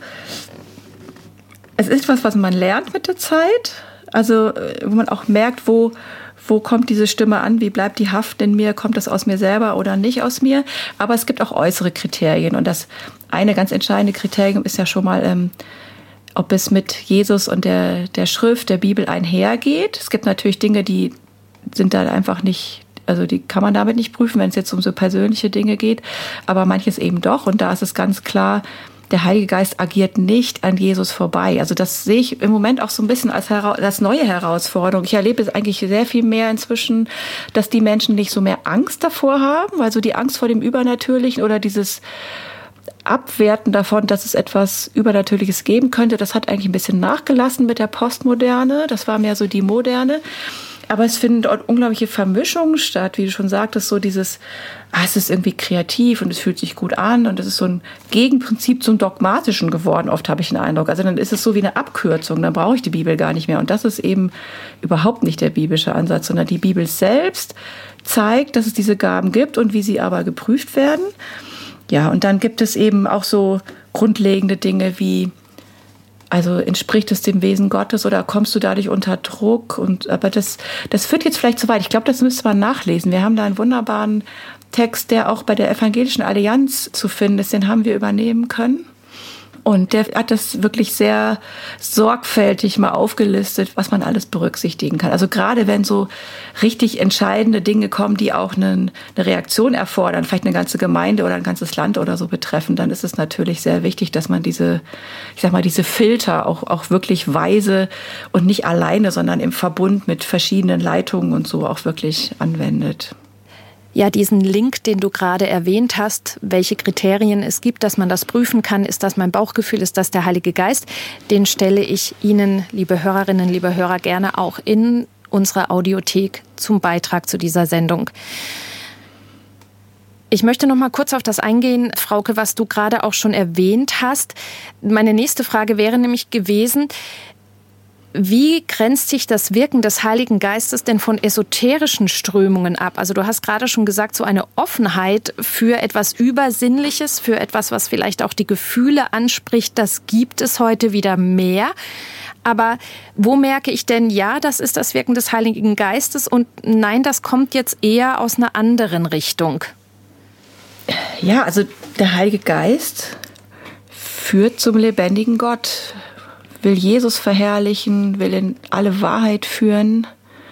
Speaker 4: Es ist was, was man lernt mit der Zeit. Also wo man auch merkt, wo Wo kommt diese Stimme an? Wie bleibt die Haft in mir? Kommt das aus mir selber oder nicht aus mir? Aber es gibt auch äußere Kriterien. Und das eine ganz entscheidende Kriterium ist ja schon mal, ähm, ob es mit Jesus und der, der Schrift, der Bibel einhergeht. Es gibt natürlich Dinge, die sind da einfach nicht, also die kann man damit nicht prüfen, wenn es jetzt um so persönliche Dinge geht. Aber manches eben doch. Und da ist es ganz klar, der Heilige Geist agiert nicht an Jesus vorbei. Also das sehe ich im Moment auch so ein bisschen als, hera- als neue Herausforderung. Ich erlebe es eigentlich sehr viel mehr inzwischen, dass die Menschen nicht so mehr Angst davor haben, also die Angst vor dem Übernatürlichen oder dieses Abwerten davon, dass es etwas Übernatürliches geben könnte, das hat eigentlich ein bisschen nachgelassen mit der Postmoderne. Das war mehr so die Moderne. Aber es finden dort unglaubliche Vermischungen statt, wie du schon sagtest, so dieses, ah, es ist irgendwie kreativ und es fühlt sich gut an und es ist so ein Gegenprinzip zum Dogmatischen geworden, oft habe ich den Eindruck. Also dann ist es so wie eine Abkürzung, dann brauche ich die Bibel gar nicht mehr. Und das ist eben überhaupt nicht der biblische Ansatz, sondern die Bibel selbst zeigt, dass es diese Gaben gibt und wie sie aber geprüft werden. Ja, und dann gibt es eben auch so grundlegende Dinge wie, also entspricht es dem Wesen Gottes oder kommst du dadurch unter Druck? Und aber das, das führt jetzt vielleicht zu weit. Ich glaube, das müsste man nachlesen. Wir haben da einen wunderbaren Text, der auch bei der Evangelischen Allianz zu finden ist. Den haben wir übernehmen können. Und der hat das wirklich sehr sorgfältig mal aufgelistet, was man alles berücksichtigen kann. Also gerade wenn so richtig entscheidende Dinge kommen, die auch eine, eine Reaktion erfordern, vielleicht eine ganze Gemeinde oder ein ganzes Land oder so betreffen, dann ist es natürlich sehr wichtig, dass man diese, ich sag mal, diese Filter auch, auch wirklich weise und nicht alleine, sondern im Verbund mit verschiedenen Leitungen und so auch wirklich anwendet.
Speaker 3: Ja, diesen Link, den du gerade erwähnt hast, welche Kriterien es gibt, dass man das prüfen kann, ist das mein Bauchgefühl, ist das der Heilige Geist, den stelle ich Ihnen, liebe Hörerinnen, liebe Hörer, gerne auch in unsere Audiothek zum Beitrag zu dieser Sendung. Ich möchte noch mal kurz auf das eingehen, Frauke, was du gerade auch schon erwähnt hast. Meine nächste Frage wäre nämlich gewesen, wie grenzt sich das Wirken des Heiligen Geistes denn von esoterischen Strömungen ab? Also du hast gerade schon gesagt, so eine Offenheit für etwas Übersinnliches, für etwas, was vielleicht auch die Gefühle anspricht, das gibt es heute wieder mehr. Aber wo merke ich denn, ja, das ist das Wirken des Heiligen Geistes und nein, das kommt jetzt eher aus einer anderen Richtung?
Speaker 4: Ja, also der Heilige Geist führt zum lebendigen Gott, will Jesus verherrlichen, will in alle Wahrheit führen.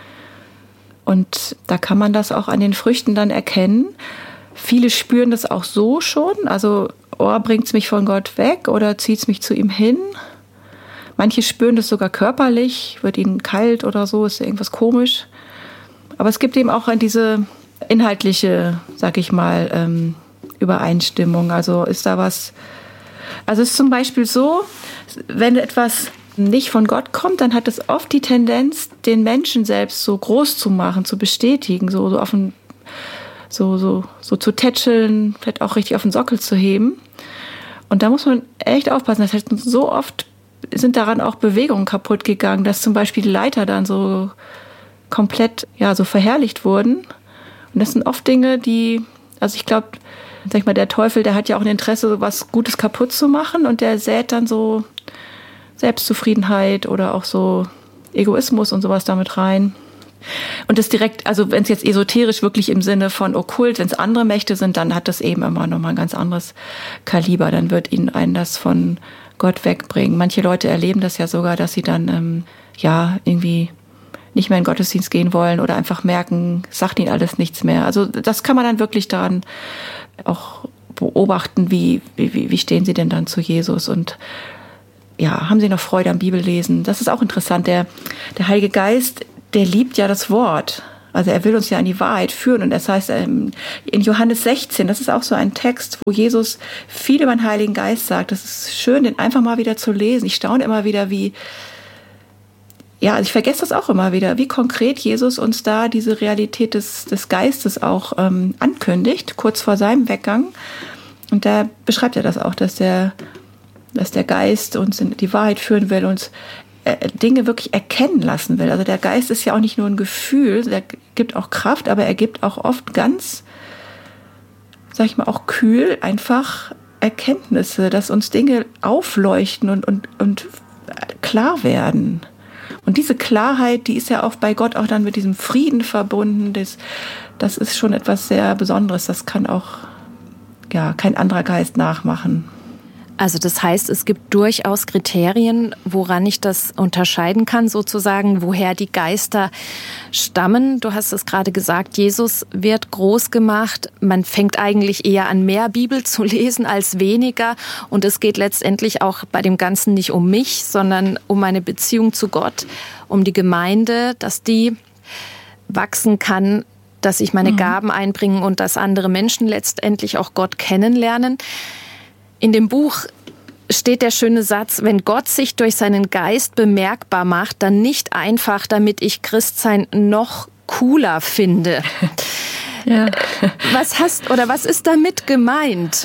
Speaker 4: Und da kann man das auch an den Früchten dann erkennen. Viele spüren das auch so schon. Also, oh, bringt es mich von Gott weg oder zieht es mich zu ihm hin? Manche spüren das sogar körperlich, wird ihnen kalt oder so, ist irgendwas komisch. Aber es gibt eben auch diese inhaltliche, sag ich mal, ähm, Übereinstimmung. Also ist da was... Also es ist zum Beispiel so, wenn etwas nicht von Gott kommt, dann hat es oft die Tendenz, den Menschen selbst so groß zu machen, zu bestätigen, so, so, auf den, so, so, so zu tätscheln, vielleicht auch richtig auf den Sockel zu heben. Und da muss man echt aufpassen. Das heißt, so oft sind daran auch Bewegungen kaputt gegangen, dass zum Beispiel die Leiter dann so komplett, ja, so verherrlicht wurden. Und das sind oft Dinge, die, also ich glaube, sag ich mal, der Teufel, der hat ja auch ein Interesse, was Gutes kaputt zu machen und der sät dann so Selbstzufriedenheit oder auch so Egoismus und sowas damit rein. Und das direkt, also wenn es jetzt esoterisch wirklich im Sinne von okkult, wenn es andere Mächte sind, dann hat das eben immer nochmal ein ganz anderes Kaliber. Dann wird ihnen einen das von Gott wegbringen. Manche Leute erleben das ja sogar, dass sie dann ähm, ja irgendwie nicht mehr in den Gottesdienst gehen wollen oder einfach merken, sagt ihnen alles nichts mehr. Also das kann man dann wirklich daran auch beobachten, wie, wie, wie stehen sie denn dann zu Jesus und ja, haben sie noch Freude am Bibellesen? Das ist auch interessant. Der, der Heilige Geist, der liebt ja das Wort. Also er will uns ja an die Wahrheit führen. Und das heißt, in Johannes sechzehn, das ist auch so ein Text, wo Jesus viel über den Heiligen Geist sagt. Das ist schön, den einfach mal wieder zu lesen. Ich staune immer wieder, wie Ja, also ich vergesse das auch immer wieder, wie konkret Jesus uns da diese Realität des, des Geistes auch ähm, ankündigt, kurz vor seinem Weggang. Und da beschreibt er das auch, dass der, dass der Geist uns in die Wahrheit führen will, uns äh, Dinge wirklich erkennen lassen will. Also der Geist ist ja auch nicht nur ein Gefühl, der gibt auch Kraft, aber er gibt auch oft ganz, sag ich mal, auch kühl einfach Erkenntnisse, dass uns Dinge aufleuchten und, und, und klar werden. Und diese Klarheit, die ist ja auch bei Gott auch dann mit diesem Frieden verbunden. Das, das ist schon etwas sehr Besonderes. Das kann auch ja, kein anderer Geist nachmachen.
Speaker 3: Also das heißt, es gibt durchaus Kriterien, woran ich das unterscheiden kann, sozusagen, woher die Geister stammen. Du hast es gerade gesagt, Jesus wird groß gemacht. Man fängt eigentlich eher an, mehr Bibel zu lesen als weniger. Und es geht letztendlich auch bei dem Ganzen nicht um mich, sondern um meine Beziehung zu Gott, um die Gemeinde, dass die wachsen kann, dass ich meine mhm. Gaben einbringe und dass andere Menschen letztendlich auch Gott kennenlernen. In dem Buch steht der schöne Satz, wenn Gott sich durch seinen Geist bemerkbar macht, dann nicht einfach, damit ich Christsein noch cooler finde. Ja. Was hast oder was ist damit gemeint?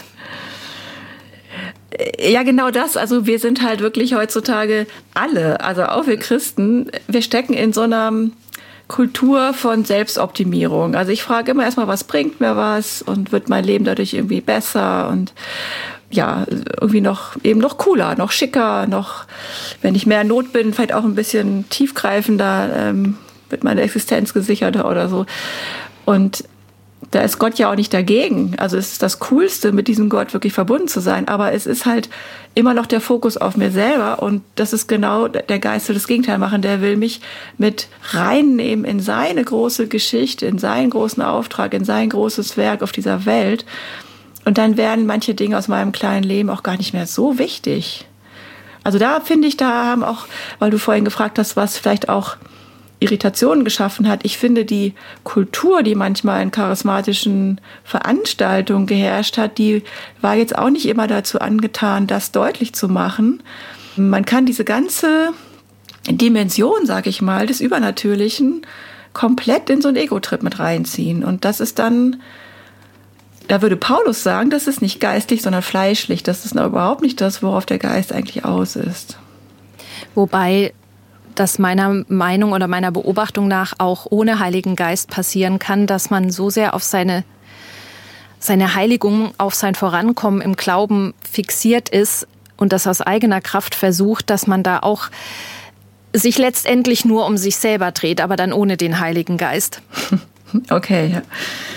Speaker 4: Ja, genau das. Also wir sind halt wirklich heutzutage alle, also auch wir Christen, wir stecken in so einer Kultur von Selbstoptimierung. Also ich frage immer erstmal, was bringt mir was und wird mein Leben dadurch irgendwie besser und ja, irgendwie noch eben noch cooler, noch schicker, noch, wenn ich mehr in Not bin, vielleicht auch ein bisschen tiefgreifender, ähm, wird meine Existenz gesicherter oder so. Und da ist Gott ja auch nicht dagegen. Also es ist das Coolste, mit diesem Gott wirklich verbunden zu sein. Aber es ist halt immer noch der Fokus auf mir selber. Und das ist genau der Geist, der das Gegenteil machen. Der will mich mit reinnehmen in seine große Geschichte, in seinen großen Auftrag, in sein großes Werk auf dieser Welt. Und dann werden manche Dinge aus meinem kleinen Leben auch gar nicht mehr so wichtig. Also da finde ich, da haben auch, weil du vorhin gefragt hast, was vielleicht auch Irritationen geschaffen hat. Ich finde, die Kultur, die manchmal in charismatischen Veranstaltungen geherrscht hat, die war jetzt auch nicht immer dazu angetan, das deutlich zu machen. Man kann diese ganze Dimension, sag ich mal, des Übernatürlichen komplett in so einen Ego-Trip mit reinziehen. Und das ist dann, da würde Paulus sagen, das ist nicht geistlich, sondern fleischlich. Das ist überhaupt nicht das, worauf der Geist eigentlich aus ist.
Speaker 3: Wobei das meiner Meinung oder meiner Beobachtung nach auch ohne Heiligen Geist passieren kann, dass man so sehr auf seine, seine Heiligung, auf sein Vorankommen im Glauben fixiert ist und das aus eigener Kraft versucht, dass man da auch sich letztendlich nur um sich selber dreht, aber dann ohne den Heiligen Geist.
Speaker 4: Okay, ja.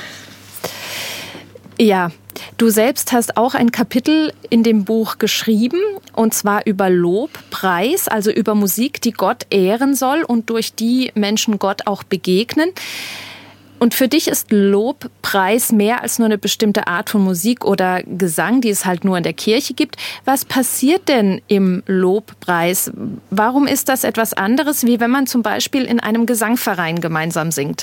Speaker 3: Ja, du selbst hast auch ein Kapitel in dem Buch geschrieben, und zwar über Lobpreis, also über Musik, die Gott ehren soll und durch die Menschen Gott auch begegnen. Und für dich ist Lobpreis mehr als nur eine bestimmte Art von Musik oder Gesang, die es halt nur in der Kirche gibt. Was passiert denn im Lobpreis? Warum ist das etwas anderes, wie wenn man zum Beispiel in einem Gesangverein gemeinsam singt?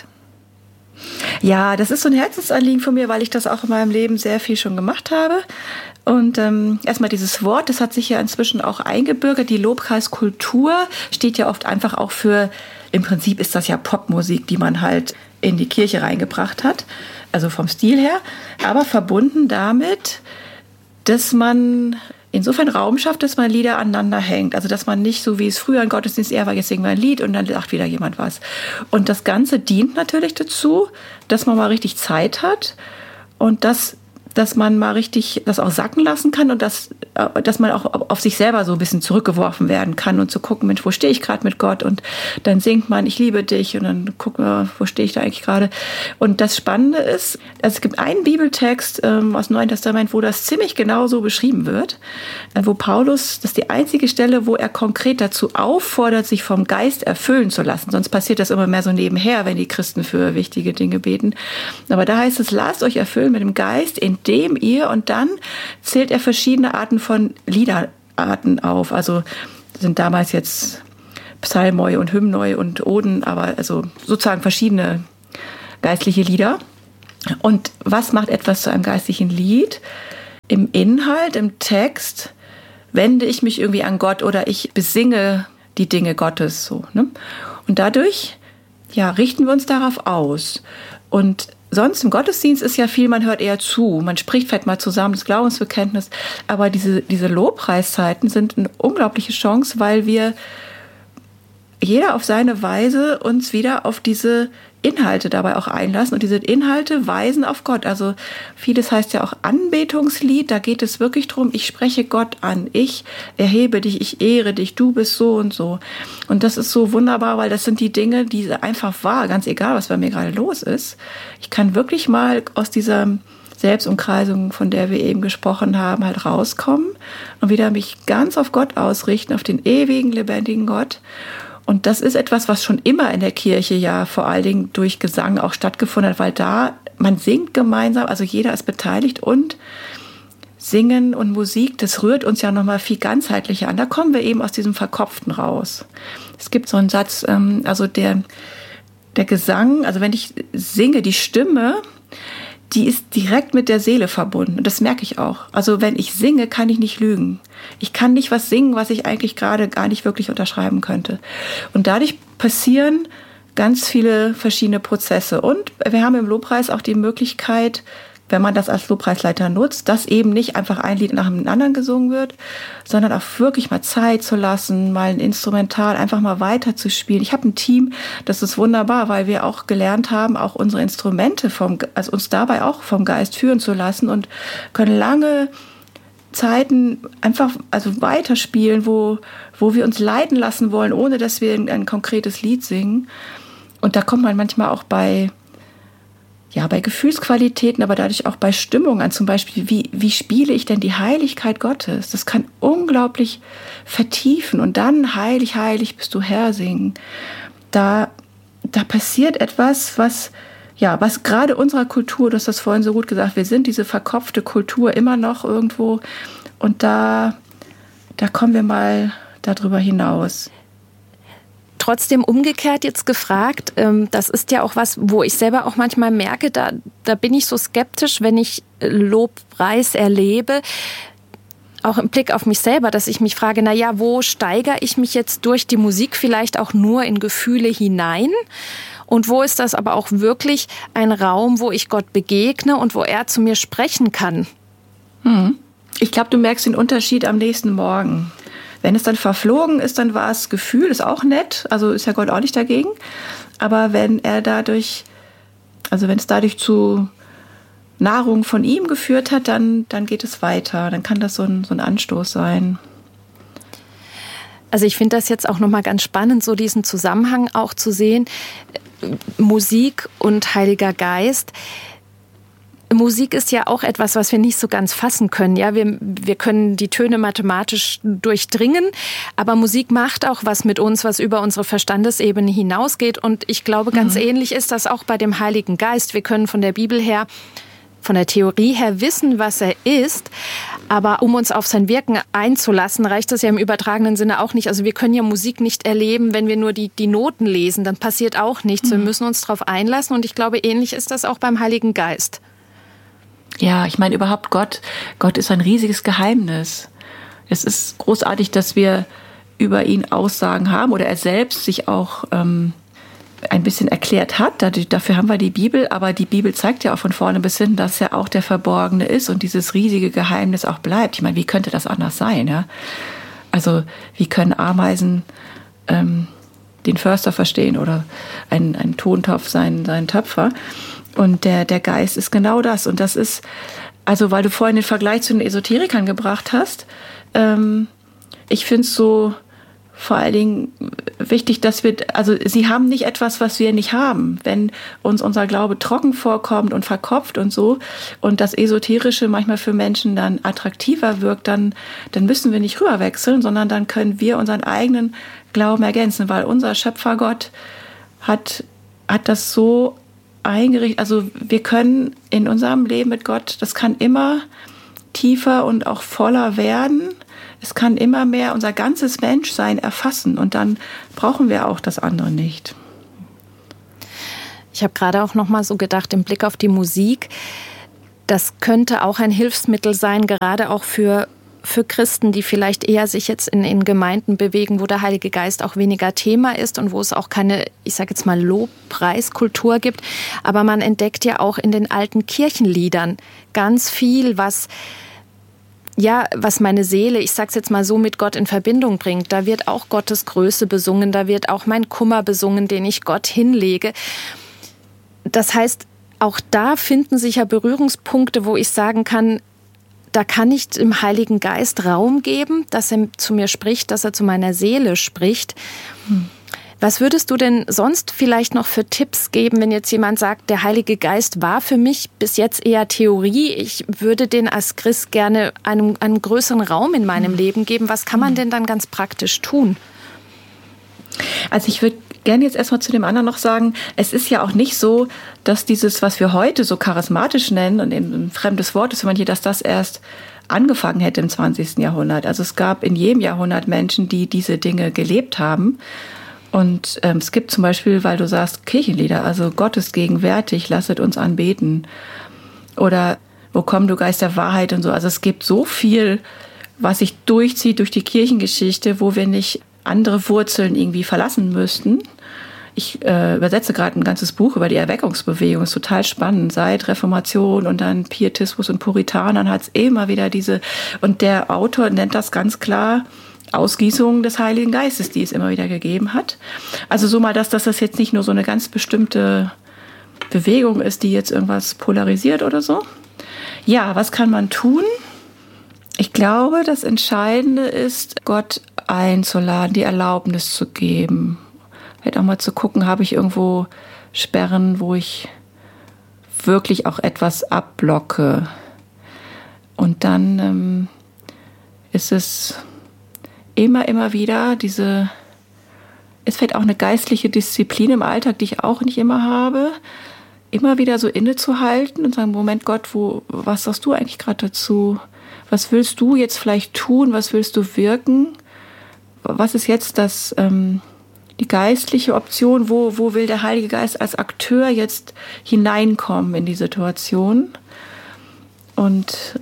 Speaker 4: Ja, das ist so ein Herzensanliegen von mir, weil ich das auch in meinem Leben sehr viel schon gemacht habe. Und ähm, erstmal dieses Wort, das hat sich ja inzwischen auch eingebürgert. Die Lobpreiskultur steht ja oft einfach auch für, im Prinzip ist das ja Popmusik, die man halt in die Kirche reingebracht hat, also vom Stil her, aber verbunden damit, dass man insofern Raum schafft, dass man Lieder aneinander hängt. Also dass man nicht so, wie es früher im Gottesdienst eher war, jetzt singen wir ein Lied und dann sagt wieder jemand was. Und das Ganze dient natürlich dazu, dass man mal richtig Zeit hat und dass, dass man mal richtig das auch sacken lassen kann und dass, dass man auch auf sich selber so ein bisschen zurückgeworfen werden kann und zu gucken, Mensch, wo stehe ich gerade mit Gott? Und dann singt man, ich liebe dich, und dann gucken wir, wo stehe ich da eigentlich gerade? Und das Spannende ist, also es gibt einen Bibeltext ähm, aus dem Neuen Testament, wo das ziemlich genau so beschrieben wird, äh, wo Paulus, das ist die einzige Stelle, wo er konkret dazu auffordert, sich vom Geist erfüllen zu lassen. Sonst passiert das immer mehr so nebenher, wenn die Christen für wichtige Dinge beten. Aber da heißt es, lasst euch erfüllen mit dem Geist, in dem ihr, und dann zählt er verschiedene Arten von Liederarten auf. Also sind damals jetzt Psalmoi und Hymnoi und Oden, aber also sozusagen verschiedene geistliche Lieder. Und was macht etwas zu einem geistlichen Lied? Im Inhalt, im Text wende ich mich irgendwie an Gott oder ich besinge die Dinge Gottes, so, ne? Und dadurch, ja, richten wir uns darauf aus. Und sonst im Gottesdienst ist ja viel, man hört eher zu, man spricht vielleicht mal zusammen das Glaubensbekenntnis, aber diese, diese Lobpreiszeiten sind eine unglaubliche Chance, weil wir jeder auf seine Weise uns wieder auf diese Inhalte dabei auch einlassen, und diese Inhalte weisen auf Gott. Also vieles heißt ja auch Anbetungslied, da geht es wirklich drum, ich spreche Gott an, ich erhebe dich, ich ehre dich, du bist so und so. Und das ist so wunderbar, weil das sind die Dinge, die einfach wahr, ganz egal, was bei mir gerade los ist. Ich kann wirklich mal aus dieser Selbstumkreisung, von der wir eben gesprochen haben, halt rauskommen und wieder mich ganz auf Gott ausrichten, auf den ewigen, lebendigen Gott. Und das ist etwas, was schon immer in der Kirche ja vor allen Dingen durch Gesang auch stattgefunden hat, weil da, man singt gemeinsam, also jeder ist beteiligt und Singen und Musik, das rührt uns ja nochmal viel ganzheitlicher an. Da kommen wir eben aus diesem Verkopften raus. Es gibt so einen Satz, ähm, also der, der Gesang, also wenn ich singe, die Stimme, die ist direkt mit der Seele verbunden. Und das merke ich auch. Also wenn ich singe, kann ich nicht lügen. Ich kann nicht was singen, was ich eigentlich gerade gar nicht wirklich unterschreiben könnte. Und dadurch passieren ganz viele verschiedene Prozesse. Und wir haben im Lobpreis auch die Möglichkeit, wenn man das als Lobpreisleiter nutzt, dass eben nicht einfach ein Lied nach dem anderen gesungen wird, sondern auch wirklich mal Zeit zu lassen, mal ein Instrumental einfach mal weiter zu spielen. Ich habe ein Team, das ist wunderbar, weil wir auch gelernt haben, auch unsere Instrumente vom, also uns dabei auch vom Geist führen zu lassen und können lange Zeiten einfach also weiterspielen, wo, wo wir uns leiten lassen wollen, ohne dass wir ein, ein konkretes Lied singen. Und da kommt man manchmal auch bei Ja, bei Gefühlsqualitäten, aber dadurch auch bei Stimmung an. Zum Beispiel, wie, wie spiele ich denn die Heiligkeit Gottes? Das kann unglaublich vertiefen und dann heilig, heilig bist du Herr singen. Da, da passiert etwas, was, ja, was gerade unserer Kultur, du hast das vorhin so gut gesagt, wir sind diese verkopfte Kultur immer noch irgendwo und da, da kommen wir mal darüber hinaus.
Speaker 3: Trotzdem umgekehrt jetzt gefragt, das ist ja auch was, wo ich selber auch manchmal merke, da, da bin ich so skeptisch, wenn ich Lobpreis erlebe, auch im Blick auf mich selber, dass ich mich frage, na ja, wo steigere ich mich jetzt durch die Musik vielleicht auch nur in Gefühle hinein? Und wo ist das aber auch wirklich ein Raum, wo ich Gott begegne und wo er zu mir sprechen kann?
Speaker 4: Hm. Ich glaube, du merkst den Unterschied am nächsten Morgen. Wenn es dann verflogen ist, dann war es Gefühl, ist auch nett, also ist ja Gott auch nicht dagegen. Aber wenn er dadurch, also wenn es dadurch zu Nahrung von ihm geführt hat, dann, dann geht es weiter. Dann kann das so ein, so ein Anstoß sein.
Speaker 3: Also ich finde das jetzt auch nochmal ganz spannend, so diesen Zusammenhang auch zu sehen. Musik und Heiliger Geist. Musik ist ja auch etwas, was wir nicht so ganz fassen können. Ja, wir, wir können die Töne mathematisch durchdringen, aber Musik macht auch was mit uns, was über unsere Verstandesebene hinausgeht. Und ich glaube, ganz mhm. ähnlich ist das auch bei dem Heiligen Geist. Wir können von der Bibel her, von der Theorie her wissen, was er ist, aber um uns auf sein Wirken einzulassen, reicht das ja im übertragenen Sinne auch nicht. Also wir können ja Musik nicht erleben, wenn wir nur die, die Noten lesen, dann passiert auch nichts. Mhm. Wir müssen uns darauf einlassen und ich glaube, ähnlich ist das auch beim Heiligen Geist.
Speaker 4: Ja, ich meine überhaupt Gott, Gott ist ein riesiges Geheimnis. Es ist großartig, dass wir über ihn Aussagen haben oder er selbst sich auch ähm, ein bisschen erklärt hat. Dadurch, dafür haben wir die Bibel, aber die Bibel zeigt ja auch von vorne bis hinten, dass er auch der Verborgene ist und dieses riesige Geheimnis auch bleibt. Ich meine, wie könnte das anders sein? Ja? Also wie können Ameisen ähm, den Förster verstehen oder ein, ein Tontopf seinen, seinen Töpfer? Und der, der Geist ist genau das. Und das ist, also weil du vorhin den Vergleich zu den Esoterikern gebracht hast, ähm, ich finde es so vor allen Dingen wichtig, dass wir, also sie haben nicht etwas, was wir nicht haben. Wenn uns unser Glaube trocken vorkommt und verkopft und so und das Esoterische manchmal für Menschen dann attraktiver wirkt, dann, dann müssen wir nicht rüberwechseln, sondern dann können wir unseren eigenen Glauben ergänzen, weil unser Schöpfergott hat, hat das so eingerichtet, also wir können in unserem Leben mit Gott, das kann immer tiefer und auch voller werden. Es kann immer mehr unser ganzes Menschsein erfassen und dann brauchen wir auch das andere nicht.
Speaker 3: Ich habe gerade auch noch mal so gedacht, im Blick auf die Musik, das könnte auch ein Hilfsmittel sein, gerade auch für für Christen, die vielleicht eher sich jetzt in, in Gemeinden bewegen, wo der Heilige Geist auch weniger Thema ist und wo es auch keine, ich sage jetzt mal, Lobpreiskultur gibt. Aber man entdeckt ja auch in den alten Kirchenliedern ganz viel, was ja, was meine Seele, ich sag's jetzt mal so, mit Gott in Verbindung bringt. Da wird auch Gottes Größe besungen, da wird auch mein Kummer besungen, den ich Gott hinlege. Das heißt, auch da finden sich ja Berührungspunkte, wo ich sagen kann, da kann ich dem Heiligen Geist Raum geben, dass er zu mir spricht, dass er zu meiner Seele spricht. Hm. Was würdest du denn sonst vielleicht noch für Tipps geben, wenn jetzt jemand sagt, der Heilige Geist war für mich bis jetzt eher Theorie, ich würde den als Christ gerne einem, einen größeren Raum in meinem mhm. Leben geben. Was kann man denn dann ganz praktisch tun?
Speaker 4: Also ich würde gerne jetzt erstmal zu dem anderen noch sagen, es ist ja auch nicht so, dass dieses, was wir heute so charismatisch nennen und ein fremdes Wort ist für manche, dass das erst angefangen hätte im zwanzigsten Jahrhundert. Also es gab in jedem Jahrhundert Menschen, die diese Dinge gelebt haben. Und ähm, es gibt zum Beispiel, weil du sagst, Kirchenlieder, also Gott ist gegenwärtig, lasset uns anbeten. Oder wo komm du Geist der Wahrheit und so. Also es gibt so viel, was sich durchzieht durch die Kirchengeschichte, wo wir nicht andere Wurzeln irgendwie verlassen müssten. Ich äh, übersetze gerade ein ganzes Buch über die Erweckungsbewegung, ist total spannend. Seit Reformation und dann Pietismus und Puritanern hat es immer wieder diese, und der Autor nennt das ganz klar, Ausgießung des Heiligen Geistes, die es immer wieder gegeben hat. Also so mal, dass, dass das jetzt nicht nur so eine ganz bestimmte Bewegung ist, die jetzt irgendwas polarisiert oder so. Ja, was kann man tun? Ich glaube, das Entscheidende ist, Gott einzuladen, die Erlaubnis zu geben. Vielleicht auch mal zu gucken, habe ich irgendwo Sperren, wo ich wirklich auch etwas abblocke. Und dann ähm, ist es immer, immer wieder diese, es fällt auch eine geistliche Disziplin im Alltag, die ich auch nicht immer habe, immer wieder so innezuhalten und sagen, Moment Gott, wo, was sagst du eigentlich gerade dazu? Was willst du jetzt vielleicht tun? Was willst du wirken? Was ist jetzt das, ähm, die geistliche Option? Wo, wo will der Heilige Geist als Akteur jetzt hineinkommen in die Situation? Und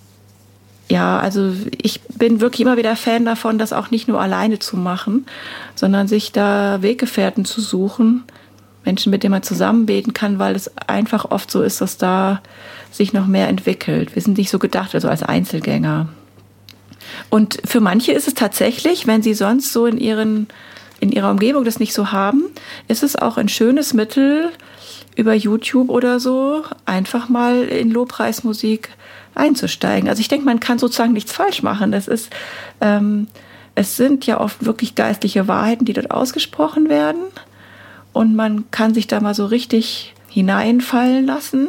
Speaker 4: ja, also ich bin wirklich immer wieder Fan davon, das auch nicht nur alleine zu machen, sondern sich da Weggefährten zu suchen, Menschen, mit denen man zusammen beten kann, weil es einfach oft so ist, dass da sich noch mehr entwickelt. Wir sind nicht so gedacht, also als Einzelgänger. Und für manche ist es tatsächlich, wenn sie sonst so in ihren, in ihrer Umgebung das nicht so haben, ist es auch ein schönes Mittel, über YouTube oder so einfach mal in Lobpreismusik einzusteigen. Also ich denke, man kann sozusagen nichts falsch machen. Das ist, ähm, es sind ja oft wirklich geistliche Wahrheiten, die dort ausgesprochen werden. Und man kann sich da mal so richtig hineinfallen lassen.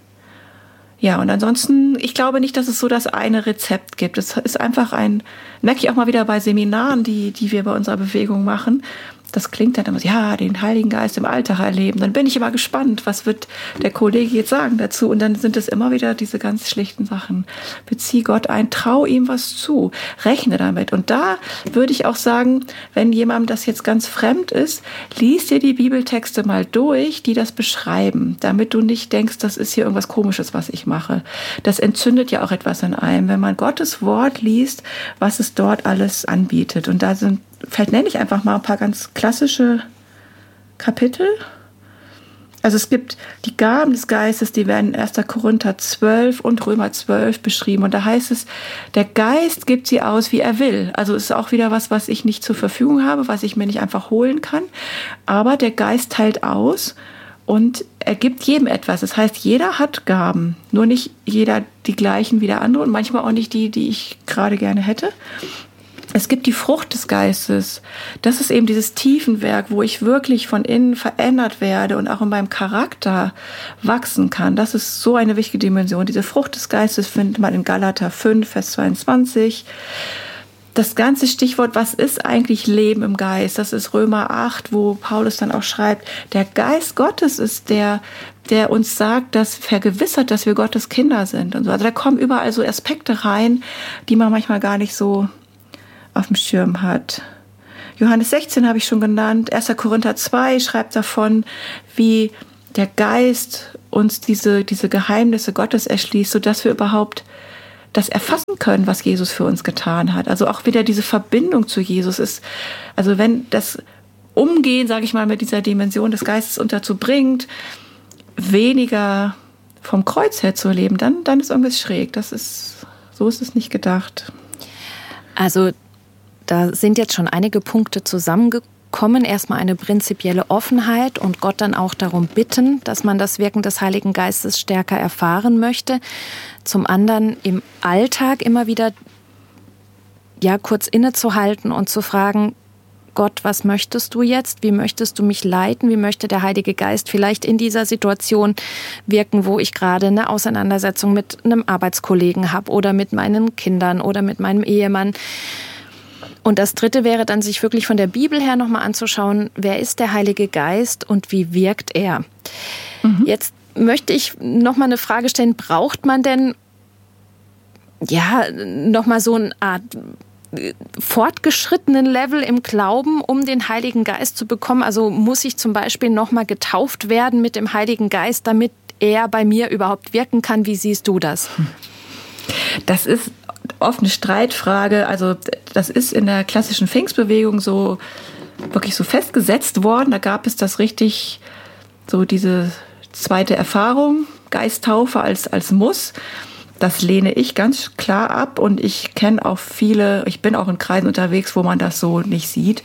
Speaker 4: Ja, und ansonsten, ich glaube nicht, dass es so das eine Rezept gibt. Es ist einfach ein, merke ich auch mal wieder bei Seminaren, die, die wir bei unserer Bewegung machen. Das klingt dann immer so, ja, den Heiligen Geist im Alltag erleben. Dann bin ich immer gespannt, was wird der Kollege jetzt sagen dazu? Und dann sind es immer wieder diese ganz schlichten Sachen. Bezieh Gott ein, trau ihm was zu, rechne damit. Und da würde ich auch sagen, wenn jemandem das jetzt ganz fremd ist, lies dir die Bibeltexte mal durch, die das beschreiben, damit du nicht denkst, das ist hier irgendwas Komisches, was ich mache. Das entzündet ja auch etwas in einem, wenn man Gottes Wort liest, was es dort alles anbietet. Und da sind Vielleicht nenne ich einfach mal ein paar ganz klassische Kapitel. Also es gibt die Gaben des Geistes, die werden in erster Korinther zwölf und Römer zwölf beschrieben. Und da heißt es, der Geist gibt sie aus, wie er will. Also es ist auch wieder was, was ich nicht zur Verfügung habe, was ich mir nicht einfach holen kann. Aber der Geist teilt aus und er gibt jedem etwas. Das heißt, jeder hat Gaben. Nur nicht jeder die gleichen wie der andere und manchmal auch nicht die, die ich gerade gerne hätte. Es gibt die Frucht des Geistes. Das ist eben dieses Tiefenwerk, wo ich wirklich von innen verändert werde und auch in meinem Charakter wachsen kann. Das ist so eine wichtige Dimension. Diese Frucht des Geistes findet man in Galater fünf, Vers zweiundzwanzig. Das ganze Stichwort, was ist eigentlich Leben im Geist? Das ist Römer acht, wo Paulus dann auch schreibt, der Geist Gottes ist der, der uns sagt, dass vergewissert, dass wir Gottes Kinder sind und so. Also da kommen überall so Aspekte rein, die man manchmal gar nicht so auf dem Schirm hat. Johannes sechzehn habe ich schon genannt. erster Korinther zwei schreibt davon, wie der Geist uns diese, diese Geheimnisse Gottes erschließt, sodass wir überhaupt das erfassen können, was Jesus für uns getan hat. Also auch wieder diese Verbindung zu Jesus ist, also wenn das Umgehen, sage ich mal, mit dieser Dimension des Geistes uns dazu bringt, weniger vom Kreuz her zu leben, dann, dann ist irgendwas schräg. Das ist, so ist es nicht gedacht.
Speaker 3: Also da sind jetzt schon einige Punkte zusammengekommen. Erstmal eine prinzipielle Offenheit und Gott dann auch darum bitten, dass man das Wirken des Heiligen Geistes stärker erfahren möchte. Zum anderen im Alltag immer wieder ja kurz innezuhalten und zu fragen, Gott, was möchtest du jetzt? Wie möchtest du mich leiten? Wie möchte der Heilige Geist vielleicht in dieser Situation wirken, wo ich gerade eine Auseinandersetzung mit einem Arbeitskollegen habe oder mit meinen Kindern oder mit meinem Ehemann? Und das Dritte wäre dann, sich wirklich von der Bibel her nochmal anzuschauen, wer ist der Heilige Geist und wie wirkt er? Mhm. Jetzt möchte ich nochmal eine Frage stellen, braucht man denn ja nochmal so eine Art fortgeschrittenen Level im Glauben, um den Heiligen Geist zu bekommen? Also muss ich zum Beispiel nochmal getauft werden mit dem Heiligen Geist, damit er bei mir überhaupt wirken kann? Wie siehst du das?
Speaker 4: Das ist oft eine Streitfrage. Also das ist in der klassischen Pfingstbewegung so wirklich so festgesetzt worden. Da gab es das richtig, so diese zweite Erfahrung, Geisttaufe als, als Muss. Das lehne ich ganz klar ab und ich kenne auch viele, ich bin auch in Kreisen unterwegs, wo man das so nicht sieht.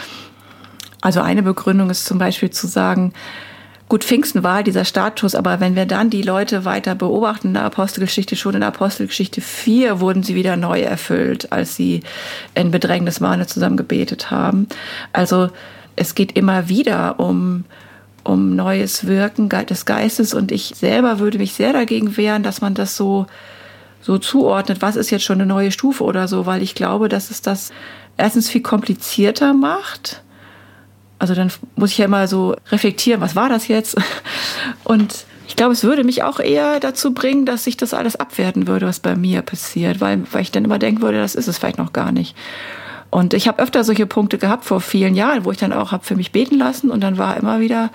Speaker 4: Also eine Begründung ist zum Beispiel zu sagen, gut, Pfingsten war dieser Status, aber wenn wir dann die Leute weiter beobachten in der Apostelgeschichte, schon in der Apostelgeschichte vier wurden sie wieder neu erfüllt, als sie in Bedrängnis waren und zusammen gebetet haben. Also es geht immer wieder um um neues Wirken des Geistes und ich selber würde mich sehr dagegen wehren, dass man das so, so zuordnet, was ist jetzt schon eine neue Stufe oder so, weil ich glaube, dass es das erstens viel komplizierter macht. Also dann muss ich ja immer so reflektieren, was war das jetzt? Und ich glaube, es würde mich auch eher dazu bringen, dass ich das alles abwerten würde, was bei mir passiert, weil, weil ich dann immer denken würde, das ist es vielleicht noch gar nicht. Und ich habe öfter solche Punkte gehabt vor vielen Jahren, wo ich dann auch habe für mich beten lassen und dann war immer wieder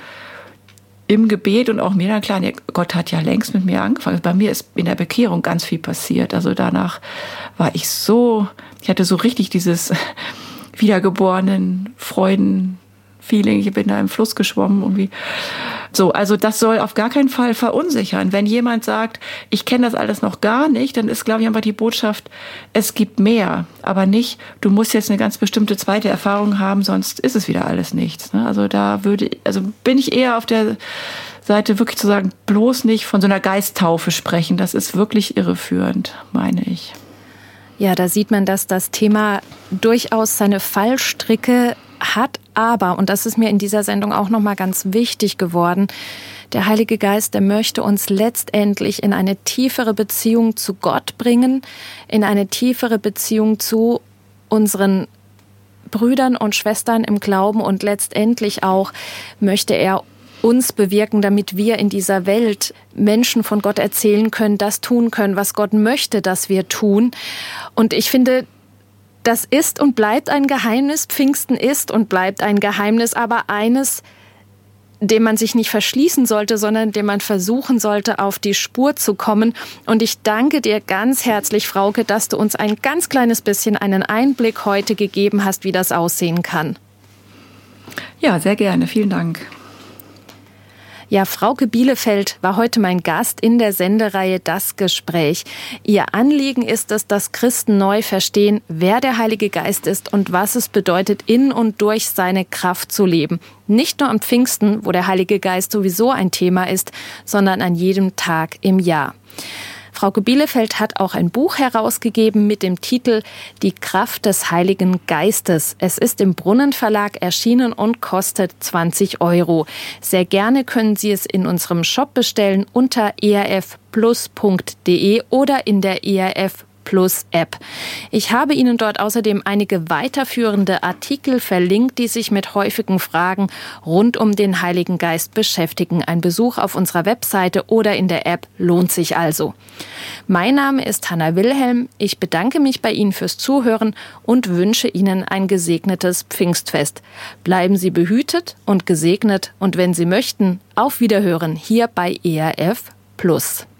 Speaker 4: im Gebet und auch mir dann klar, Gott hat ja längst mit mir angefangen. Bei mir ist in der Bekehrung ganz viel passiert. Also danach war ich so, ich hatte so richtig dieses wiedergeborenen Freuden-Feeling. Ich bin da im Fluss geschwommen irgendwie. So, also das soll auf gar keinen Fall verunsichern. Wenn jemand sagt, ich kenne das alles noch gar nicht, dann ist, glaube ich, einfach die Botschaft, es gibt mehr, aber nicht, du musst jetzt eine ganz bestimmte zweite Erfahrung haben, sonst ist es wieder alles nichts. Also da würde, also bin ich eher auf der Seite wirklich zu sagen, bloß nicht von so einer Geisttaufe sprechen. Das ist wirklich irreführend, meine ich.
Speaker 3: Ja, da sieht man, dass das Thema durchaus seine Fallstricke hat, aber, und das ist mir in dieser Sendung auch nochmal ganz wichtig geworden, der Heilige Geist, der möchte uns letztendlich in eine tiefere Beziehung zu Gott bringen, in eine tiefere Beziehung zu unseren Brüdern und Schwestern im Glauben und letztendlich auch möchte er uns bewirken, damit wir in dieser Welt Menschen von Gott erzählen können, das tun können, was Gott möchte, dass wir tun. Und ich finde, das ist und bleibt ein Geheimnis. Pfingsten ist und bleibt ein Geheimnis, aber eines, dem man sich nicht verschließen sollte, sondern dem man versuchen sollte, auf die Spur zu kommen. Und ich danke dir ganz herzlich, Frauke, dass du uns ein ganz kleines bisschen einen Einblick heute gegeben hast, wie das aussehen kann.
Speaker 4: Ja, sehr gerne. Vielen Dank.
Speaker 3: Ja, Frauke Bielefeld war heute mein Gast in der Sendereihe Das Gespräch. Ihr Anliegen ist es, dass Christen neu verstehen, wer der Heilige Geist ist und was es bedeutet, in und durch seine Kraft zu leben. Nicht nur am Pfingsten, wo der Heilige Geist sowieso ein Thema ist, sondern an jedem Tag im Jahr. Frauke Bielefeld hat auch ein Buch herausgegeben mit dem Titel Die Kraft des Heiligen Geistes. Es ist im Brunnen Verlag erschienen und kostet zwanzig Euro. Sehr gerne können Sie es in unserem Shop bestellen unter e r f plus punkt d e oder in der E R F Plus App. Ich habe Ihnen dort außerdem einige weiterführende Artikel verlinkt, die sich mit häufigen Fragen rund um den Heiligen Geist beschäftigen. Ein Besuch auf unserer Webseite oder in der App lohnt sich also. Mein Name ist Hanna Wilhelm. Ich bedanke mich bei Ihnen fürs Zuhören und wünsche Ihnen ein gesegnetes Pfingstfest. Bleiben Sie behütet und gesegnet und wenn Sie möchten, auf Wiederhören hier bei E R F Plus.